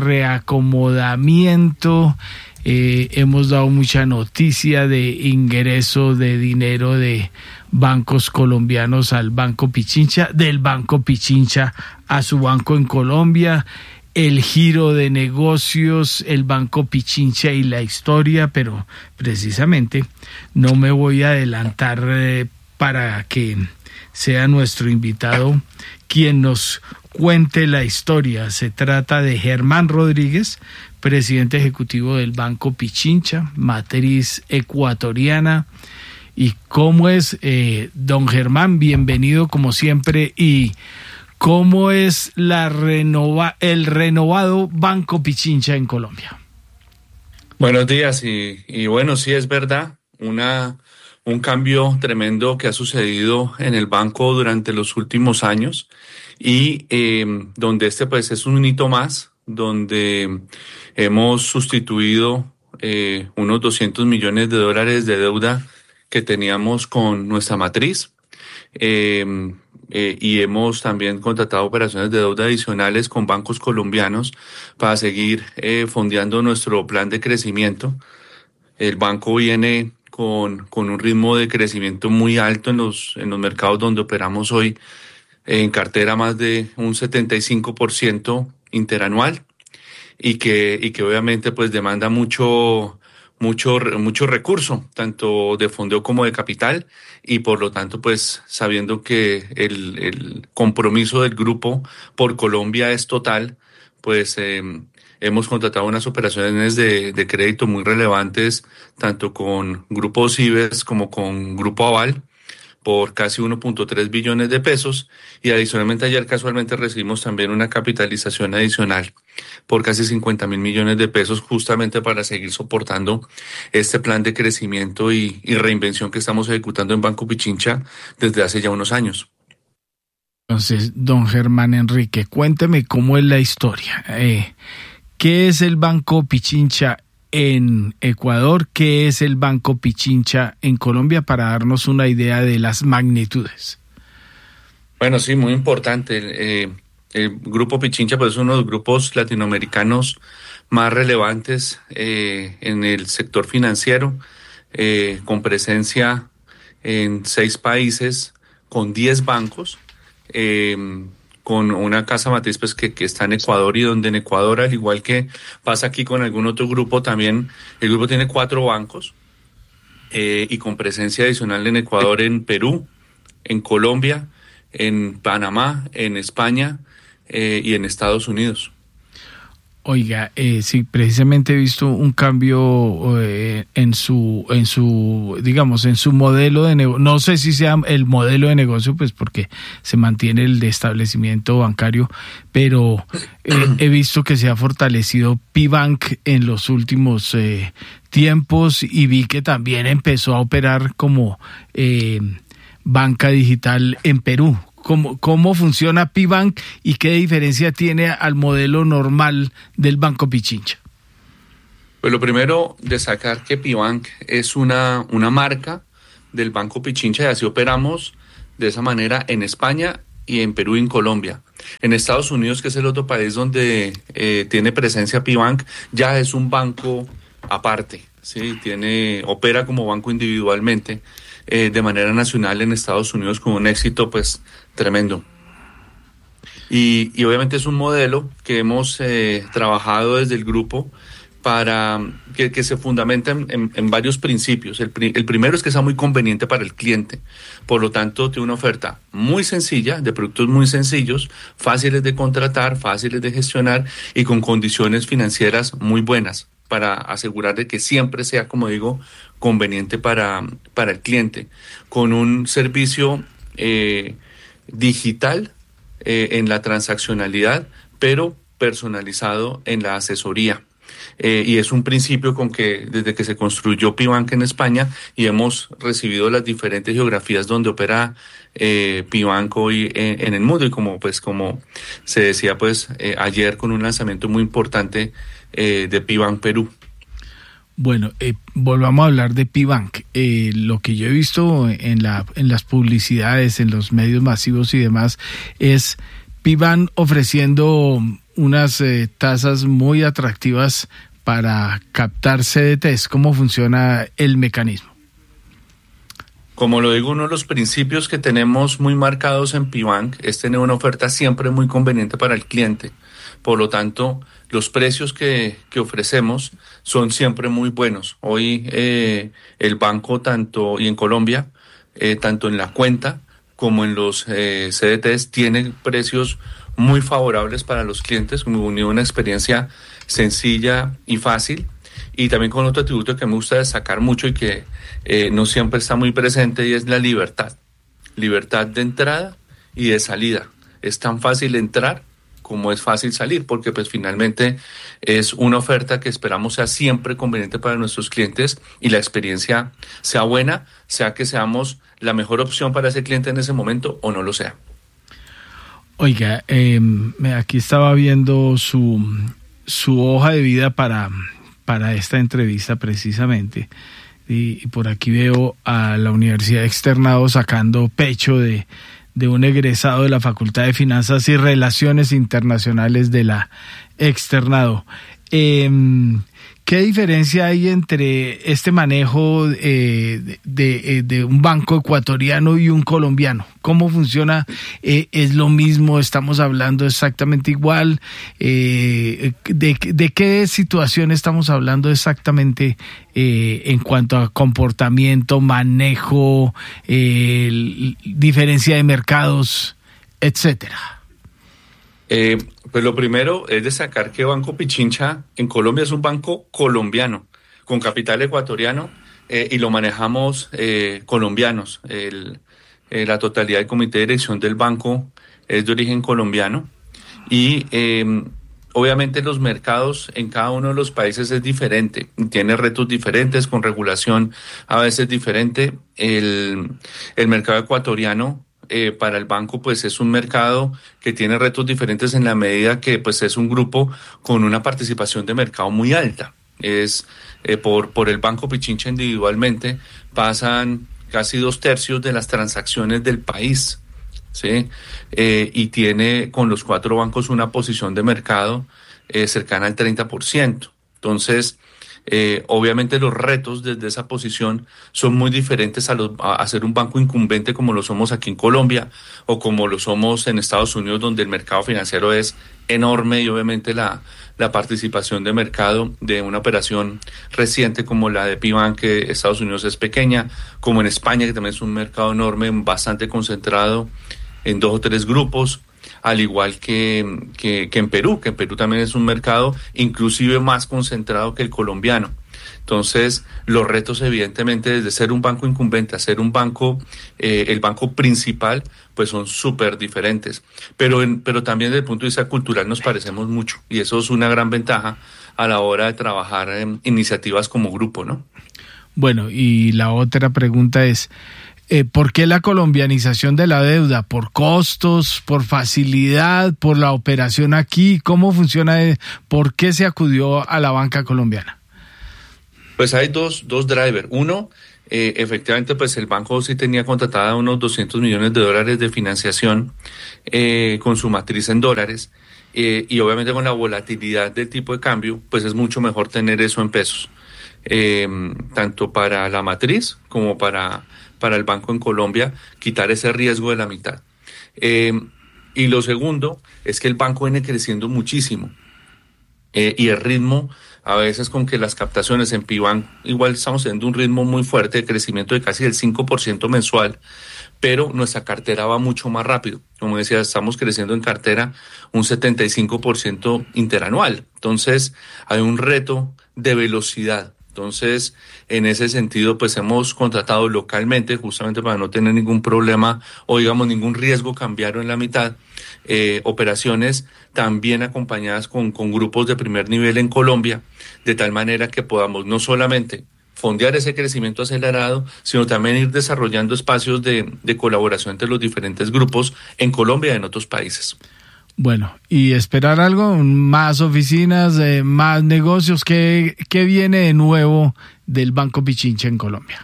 reacomodamiento. Eh, hemos dado mucha noticia de ingreso de dinero de bancos colombianos al Banco Pichincha, del Banco Pichincha a su banco en Colombia, el giro de negocios, el Banco Pichincha y la historia, pero precisamente no me voy a adelantar eh, para que sea nuestro invitado quien nos cuente la historia. Se trata de Germán Rodríguez, presidente ejecutivo del Banco Pichincha, matriz ecuatoriana. ¿Y cómo es, eh, don Germán? Bienvenido como siempre. ¿Y cómo es la renova, el renovado Banco Pichincha en Colombia? Buenos días y, y bueno, sí es verdad, una, un cambio tremendo que ha sucedido en el banco durante los últimos años y eh, donde este pues es un hito más, donde hemos sustituido eh, unos doscientos millones de dólares de deuda que teníamos con nuestra matriz eh, eh, y hemos también contratado operaciones de deuda adicionales con bancos colombianos para seguir eh, fondeando nuestro plan de crecimiento. El banco viene con, con un ritmo de crecimiento muy alto en los, en los mercados donde operamos hoy, en cartera más de un setenta y cinco por ciento interanual y que, y que obviamente pues demanda mucho, mucho, mucho recurso, tanto de fondeo como de capital, y por lo tanto pues sabiendo que el, el compromiso del grupo por Colombia es total, pues eh, hemos contratado unas operaciones de, de crédito muy relevantes, tanto con Grupo Cibes como con Grupo Aval, por casi uno punto tres billones de pesos, y adicionalmente ayer casualmente recibimos también una capitalización adicional por casi cincuenta mil millones de pesos, justamente para seguir soportando este plan de crecimiento y, y reinvención que estamos ejecutando en Banco Pichincha desde hace ya unos años. Entonces, don Germán Enrique, cuénteme cómo es la historia. Eh, ¿Qué es el Banco Pichincha en Ecuador? ¿Qué es el Banco Pichincha en Colombia, para darnos una idea de las magnitudes? Bueno, sí, muy importante. Eh, el Grupo Pichincha pues, es uno de los grupos latinoamericanos más relevantes eh, en el sector financiero, eh, con presencia en seis países, con diez bancos, eh, con una casa matriz pues que, que está en Ecuador, y donde en Ecuador, al igual que pasa aquí con algún otro grupo, también el grupo tiene cuatro bancos eh, y con presencia adicional en Ecuador, en Perú, en Colombia, en Panamá, en España eh, y en Estados Unidos. Oiga, eh, sí, precisamente he visto un cambio eh, en su, en su, digamos, en su modelo de negocio. No sé si sea el modelo de negocio, pues porque se mantiene el de establecimiento bancario, pero eh, he visto que se ha fortalecido Pibank en los últimos eh, tiempos y vi que también empezó a operar como eh, banca digital en Perú. ¿Cómo, cómo funciona Pibank y qué diferencia tiene al modelo normal del Banco Pichincha? Pues lo primero, destacar que Pibank es una, una marca del Banco Pichincha y así operamos de esa manera en España y en Perú y en Colombia. En Estados Unidos, que es el otro país donde eh, tiene presencia Pibank, ya es un banco aparte, ¿sí? Tiene, opera como banco individualmente eh, de manera nacional en Estados Unidos con un éxito pues tremendo. Y, y obviamente es un modelo que hemos eh, trabajado desde el grupo para que, que se fundamenta en, en, en varios principios. El, el primero es que sea muy conveniente para el cliente. Por lo tanto, tiene una oferta muy sencilla, de productos muy sencillos, fáciles de contratar, fáciles de gestionar y con condiciones financieras muy buenas para asegurar de que siempre sea, como digo, conveniente para, para el cliente. Con un servicio eh, digital eh, en la transaccionalidad, pero personalizado en la asesoría. Eh, y es un principio con que desde que se construyó Pibank en España y hemos recibido las diferentes geografías donde opera eh, Pibank hoy en, en el mundo y como pues como se decía pues eh, ayer con un lanzamiento muy importante eh, de Pibank Perú. Bueno, eh, volvamos a hablar de Pibank. Eh, lo que yo he visto en la en las publicidades, en los medios masivos y demás, es Pibank ofreciendo unas eh, tasas muy atractivas para captar C D Ts. ¿Cómo funciona el mecanismo? Como lo digo, uno de los principios que tenemos muy marcados en Pibank es tener una oferta siempre muy conveniente para el cliente. Por lo tanto, los precios que, que ofrecemos son siempre muy buenos. Hoy eh, el banco, tanto y en Colombia, eh, tanto en la cuenta como en los eh, C D Ts, tiene precios muy favorables para los clientes, como una experiencia sencilla y fácil. Y también con otro atributo que me gusta destacar mucho y que eh, no siempre está muy presente, y es la libertad. Libertad de entrada y de salida. Es tan fácil entrar como es fácil salir, porque pues finalmente es una oferta que esperamos sea siempre conveniente para nuestros clientes y la experiencia sea buena, sea que seamos la mejor opción para ese cliente en ese momento o no lo sea. Oiga, eh, aquí estaba viendo su, su hoja de vida para, para esta entrevista precisamente, y, y por aquí veo a la Universidad Externado sacando pecho de de un egresado de la Facultad de Finanzas y Relaciones Internacionales de la Externado. Eh, ¿Qué diferencia hay entre este manejo eh, de, de un banco ecuatoriano y un colombiano? ¿Cómo funciona? Eh, ¿Es lo mismo? ¿Estamos hablando exactamente igual? Eh, de, ¿De qué situación estamos hablando exactamente eh, en cuanto a comportamiento, manejo, eh, diferencia de mercados, etcétera? Eh, pues lo primero es destacar que Banco Pichincha en Colombia es un banco colombiano, con capital ecuatoriano, eh, y lo manejamos eh, colombianos. El, eh, la totalidad del comité de dirección del banco es de origen colombiano y eh, obviamente los mercados en cada uno de los países es diferente, tiene retos diferentes, con regulación a veces diferente. El, el mercado ecuatoriano Eh, para el banco pues es un mercado que tiene retos diferentes en la medida que pues es un grupo con una participación de mercado muy alta. Es eh, por, por el Banco Pichincha individualmente pasan casi dos tercios de las transacciones del país, ¿sí? Eh, y tiene con los cuatro bancos una posición de mercado eh, cercana al treinta por ciento. Entonces Eh, obviamente los retos desde esa posición son muy diferentes a, los, a, a ser un banco incumbente como lo somos aquí en Colombia o como lo somos en Estados Unidos, donde el mercado financiero es enorme y obviamente la, la participación de mercado de una operación reciente como la de Pibank, que Estados Unidos es pequeña, como en España, que también es un mercado enorme, bastante concentrado en dos o tres grupos, al igual que, que, que en Perú, que en Perú también es un mercado inclusive más concentrado que el colombiano. Entonces, los retos evidentemente desde ser un banco incumbente a ser un banco, eh, el banco principal, pues son súper diferentes. Pero, en, pero también desde el punto de vista cultural nos parecemos mucho y eso es una gran ventaja a la hora de trabajar en iniciativas como grupo, ¿no? Bueno, y la otra pregunta es, Eh, ¿por qué la colombianización de la deuda? ¿Por costos, por facilidad, por la operación aquí? ¿Cómo funciona? ¿Por qué se acudió a la banca colombiana? Pues hay dos, dos drivers. Uno, eh, efectivamente, pues el banco sí tenía contratada unos doscientos millones de dólares de financiación eh, con su matriz en dólares eh, y obviamente con la volatilidad del tipo de cambio, pues es mucho mejor tener eso en pesos, eh, tanto para la matriz como para... para el banco en Colombia, quitar ese riesgo de la mitad. Eh, y lo segundo es que el banco viene creciendo muchísimo eh, y el ritmo, a veces con que las captaciones en Pibank, igual estamos teniendo un ritmo muy fuerte de crecimiento de casi el cinco por ciento mensual, pero nuestra cartera va mucho más rápido. Como decía, estamos creciendo en cartera un setenta y cinco por ciento interanual. Entonces, hay un reto de velocidad. Entonces, en ese sentido, pues hemos contratado localmente, justamente para no tener ningún problema o digamos ningún riesgo cambiario en la mitad, eh, operaciones también acompañadas con, con grupos de primer nivel en Colombia, de tal manera que podamos no solamente fondear ese crecimiento acelerado, sino también ir desarrollando espacios de, de colaboración entre los diferentes grupos en Colombia y en otros países. Bueno, y esperar algo, más oficinas, eh, más negocios. ¿Qué, ¿Qué viene de nuevo del Banco Pichincha en Colombia?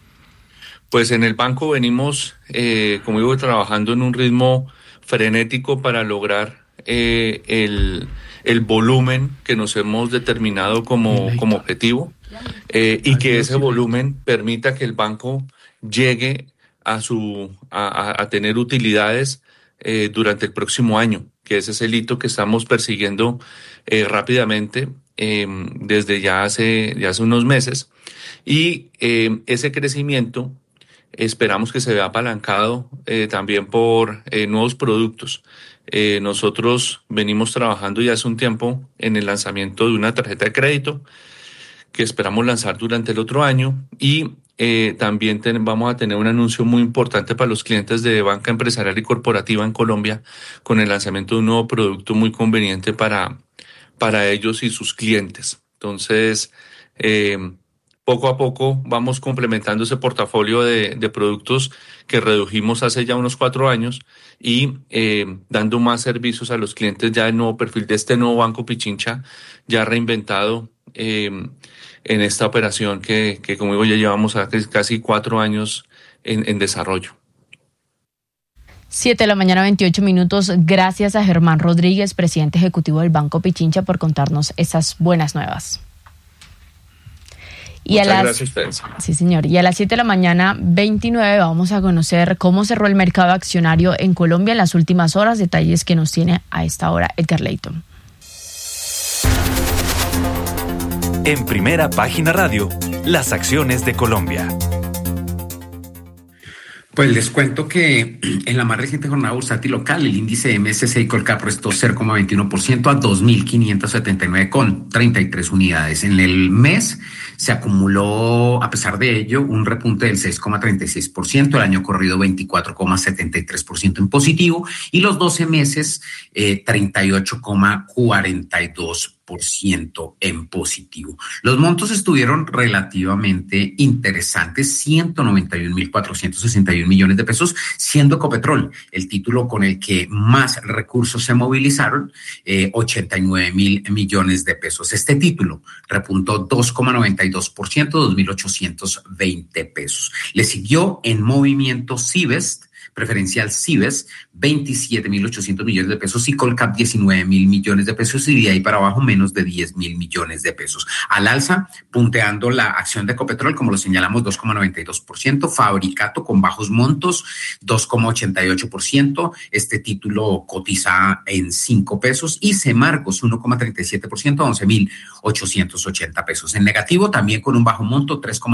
Pues en el banco venimos, eh, como digo, trabajando en un ritmo frenético para lograr eh, el, el volumen que nos hemos determinado como, como objetivo eh, y que ese volumen permita que el banco llegue a, su, a, a tener utilidades eh, durante el próximo año, que ese es el hito que estamos persiguiendo eh, rápidamente eh, desde ya hace, ya hace unos meses. Y eh, ese crecimiento esperamos que se vea apalancado eh, también por eh, nuevos productos. Eh, nosotros venimos trabajando ya hace un tiempo en el lanzamiento de una tarjeta de crédito que esperamos lanzar durante el otro año y eh, también ten, vamos a tener un anuncio muy importante para los clientes de banca empresarial y corporativa en Colombia con el lanzamiento de un nuevo producto muy conveniente para, para ellos y sus clientes. Entonces, eh, poco a poco vamos complementando ese portafolio de, de productos que redujimos hace ya unos cuatro años y eh, dando más servicios a los clientes ya del nuevo perfil de este nuevo Banco Pichincha, ya reinventado eh, en esta operación que, que, como digo, ya llevamos a casi cuatro años en, en desarrollo. Siete de la mañana, veintiocho minutos. Gracias a Germán Rodríguez, presidente ejecutivo del Banco Pichincha, por contarnos estas buenas nuevas. Y Muchas a las, gracias a ustedes. Sí, señor. Y a las siete de la mañana, veintinueve, vamos a conocer cómo cerró el mercado accionario en Colombia en las últimas horas. Detalles que nos tiene a esta hora Edgar Leyton. En Primera Página Radio, las acciones de Colombia. Pues les cuento que en la más reciente jornada bursátil local, el índice M S C I Colcap restó cero coma veintiuno por ciento a dos mil quinientos setenta y nueve coma treinta y tres unidades. En el mes se acumuló, a pesar de ello, un repunte del seis coma treinta y seis por ciento, el año corrido veinticuatro coma setenta y tres por ciento en positivo y los doce meses eh, treinta y ocho coma cuarenta y dos por ciento en positivo. Los montos estuvieron relativamente interesantes, ciento noventa y un mil cuatrocientos sesenta y un millones de pesos, siendo Ecopetrol el título con el que más recursos se movilizaron, eh, ochenta y nueve mil millones de pesos. Este título repuntó dos coma noventa y dos por ciento, dos mil ochocientos veinte pesos. Le siguió en movimiento Civest, Preferencial Cibes, veintisiete mil ochocientos millones de pesos y Colcap, diecinueve mil millones de pesos y de ahí para abajo menos de diez mil millones de pesos. Al alza, punteando la acción de Ecopetrol, como lo señalamos, dos coma noventa y dos por ciento, Fabricato con bajos montos, dos coma ochenta y ocho por ciento, este título cotiza en cinco pesos y Semargos, uno coma treinta y siete por ciento, once mil ochocientos ochenta pesos. En negativo, también con un bajo monto, tres coma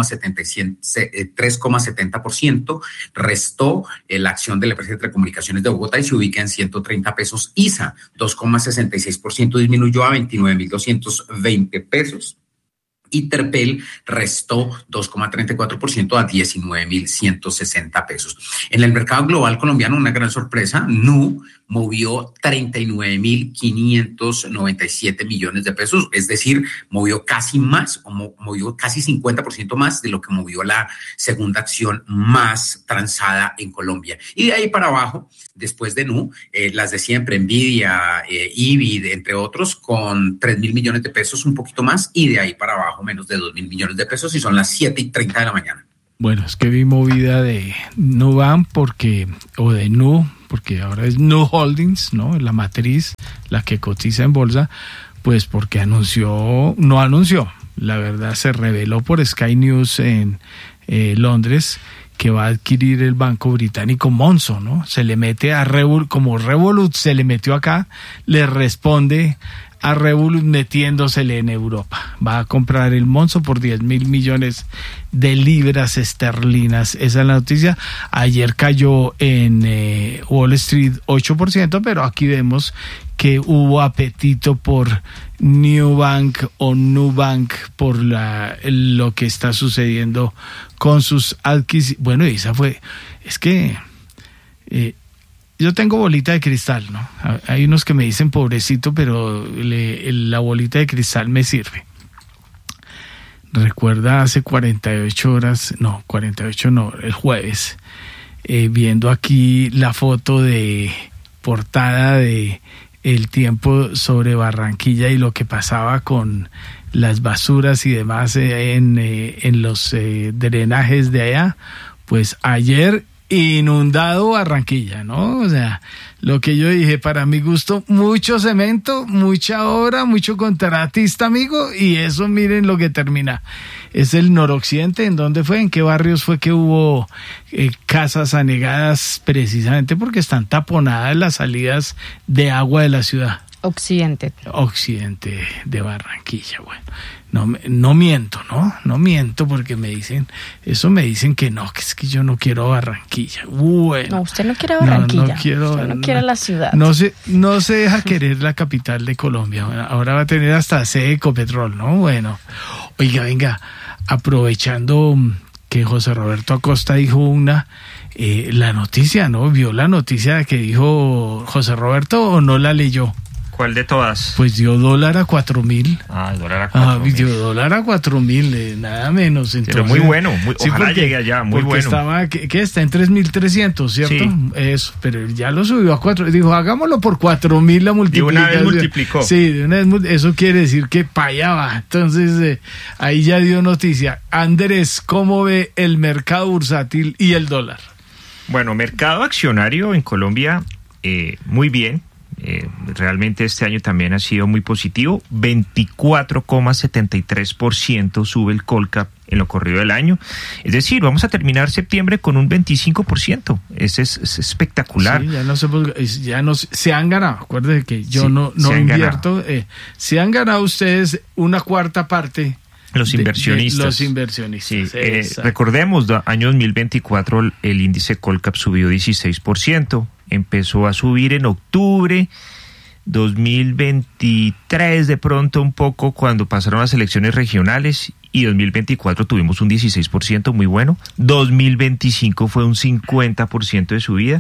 setenta por ciento, restó la acción de la empresa de telecomunicaciones de Bogotá y se ubica en ciento treinta pesos. I S A, dos coma sesenta y seis por ciento, disminuyó a veintinueve mil doscientos veinte pesos. Y Terpel restó dos coma treinta y cuatro por ciento a diecinueve mil ciento sesenta pesos. En el mercado global colombiano, una gran sorpresa, N U movió treinta y nueve mil quinientos noventa y siete millones de pesos, es decir, movió casi más, o movió casi cincuenta por ciento más de lo que movió la segunda acción más transada en Colombia. Y de ahí para abajo, después de N U, eh, las de siempre, Nvidia, eh, I B I D, entre otros, con tres mil millones de pesos, un poquito más, y de ahí para abajo menos de dos mil millones de pesos, y son las siete y treinta de la mañana. Bueno, es que vi movida de Nubank porque, o de N U, porque ahora es N U Holdings, ¿no? La matriz, la que cotiza en bolsa, pues porque anunció, no anunció, la verdad se reveló por Sky News en eh, Londres que va a adquirir el banco británico Monzo, ¿no? Se le mete a Revolut, como Revolut se le metió acá, le responde a Revolut metiéndosele en Europa. Va a comprar el Monzo por diez mil millones de libras esterlinas. Esa es la noticia. Ayer cayó en eh, Wall Street ocho por ciento, pero aquí vemos que hubo apetito por Nubank o Nubank por la, lo que está sucediendo con sus adquisiciones. Bueno, esa fue, es que eh, yo tengo bolita de cristal, ¿no? Hay unos que me dicen pobrecito, pero le, la bolita de cristal me sirve. Recuerda hace cuarenta y ocho horas, no, cuarenta y ocho no, el jueves, eh, viendo aquí la foto de portada de El Tiempo sobre Barranquilla y lo que pasaba con las basuras y demás en, en los eh, drenajes de allá, pues ayer inundado Barranquilla, ¿no? O sea, lo que yo dije, para mi gusto, mucho cemento, mucha obra, mucho contratista, amigo, y eso miren lo que termina. Es el noroccidente, ¿en dónde fue? ¿En qué barrios fue que hubo eh, casas anegadas? Precisamente porque están taponadas las salidas de agua de la ciudad. Occidente. Occidente de Barranquilla, bueno. No, no miento, ¿no? No miento porque me dicen, eso me dicen que no, que es que yo no quiero Barranquilla. Bueno. No, usted no quiere Barranquilla. No, no quiero, usted no, no quiere la ciudad. No se, no se deja querer la capital de Colombia. Ahora va a tener hasta sede de Ecopetrol, ¿no? Bueno. Oiga, venga, aprovechando que José Roberto Acosta dijo una, eh, la noticia, ¿no? ¿Vio la noticia que dijo José Roberto o no la leyó? ¿Cuál de todas? Pues dio dólar a cuatro mil. Ah, dólar a cuatro mil. Ah, dio dólar a cuatro mil, eh, nada menos. Entonces, pero muy bueno, muy, sí, ojalá porque, llegue allá, muy porque bueno. Estaba, ¿qué, qué está? En tres mil trescientos, ¿cierto? Sí. Eso, pero ya lo subió a cuatro. Dijo, hagámoslo por cuatro mil la multiplicación. De una vez multiplicó. Sí, de una vez, eso quiere decir que para allá va. Entonces, eh, ahí ya dio noticia. Andrés, ¿cómo ve el mercado bursátil y el dólar? Bueno, mercado accionario en Colombia, eh, muy bien. Eh, realmente este año también ha sido muy positivo. Veinticuatro coma setenta y tres por ciento sube el Colcap en lo corrido del año. Es decir, vamos a terminar septiembre con un veinticinco por ciento. Ese es, es espectacular. Sí, ya no se, ya no se han ganado. Acuérdense que yo sí, no, no se invierto. Eh, se han ganado ustedes una cuarta parte. Los inversionistas. De, de los inversionistas. Sí, eh, recordemos, año dos mil veinticuatro el índice Colcap subió dieciséis por ciento. Empezó a subir en octubre, dos mil veintitrés de pronto un poco cuando pasaron las elecciones regionales y dos mil veinticuatro tuvimos un dieciséis por ciento muy bueno. dos mil veinticinco fue un cincuenta por ciento de subida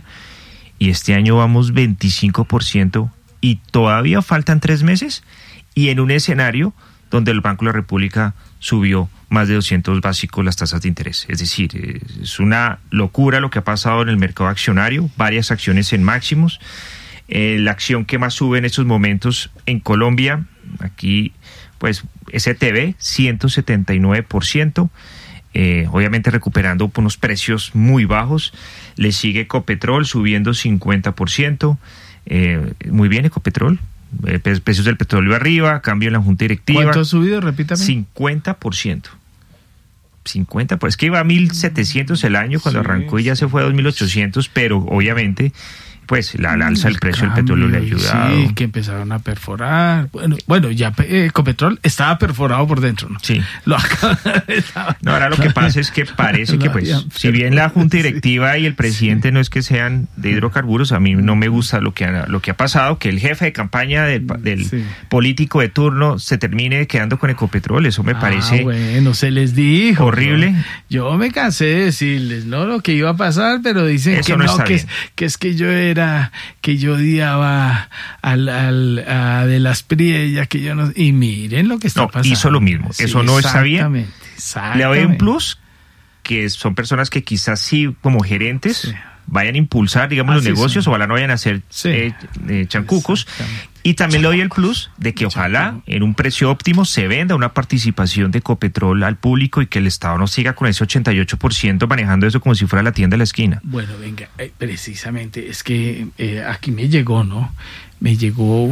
y este año vamos veinticinco por ciento y todavía faltan tres meses y en un escenario donde el Banco de la República subió más de doscientos básicos las tasas de interés. Es decir, es una locura lo que ha pasado en el mercado accionario, varias acciones en máximos. Eh, la acción que más sube en estos momentos en Colombia, aquí pues S T B, ciento setenta y nueve por ciento, eh, obviamente recuperando unos precios muy bajos. Le sigue Ecopetrol subiendo cincuenta por ciento. Eh, muy bien, Ecopetrol. Eh, precios del petróleo arriba, cambio en la junta directiva. ¿Cuánto ha subido? Repítame. cincuenta por ciento. cincuenta, pues es que iba a mil setecientos el año cuando sí, arrancó y ya sí. se fue a dos mil ochocientos, pero obviamente pues la, la alza del precio del petróleo le ha ayudado. Sí, que empezaron a perforar. Bueno, bueno ya eh, Ecopetrol estaba perforado por dentro, ¿no? Sí. Lo acaba de... No, ahora lo que pasa es que parece que pues, si bien la junta directiva sí. y el presidente sí. no es que sean de hidrocarburos, a mí no me gusta lo que ha, lo que ha pasado, que el jefe de campaña del, del sí. político de turno se termine quedando con Ecopetrol, eso me parece... Ah, bueno, se les dijo. Horrible. ¿No? Yo me cansé de decirles, ¿no? Lo que iba a pasar, pero dicen eso que no, no que, es, que es que yo era que yo odiaba al, al a de las Priellas, que yo no, y miren lo que está no, pasando. Hizo lo mismo, sí, eso no está bien. Exactamente. Le doy un plus, que son personas que quizás sí, como gerentes, sí. vayan a impulsar, digamos, Así los negocios, son. ojalá no vayan a hacer sí. eh, eh, chancucos. Y también le doy el plus de que ojalá en un precio óptimo se venda una participación de Ecopetrol al público y que el Estado no siga con ese ochenta y ocho por ciento manejando eso como si fuera la tienda de la esquina. Bueno, venga, eh, precisamente, es que eh, aquí me llegó, ¿no? Me llegó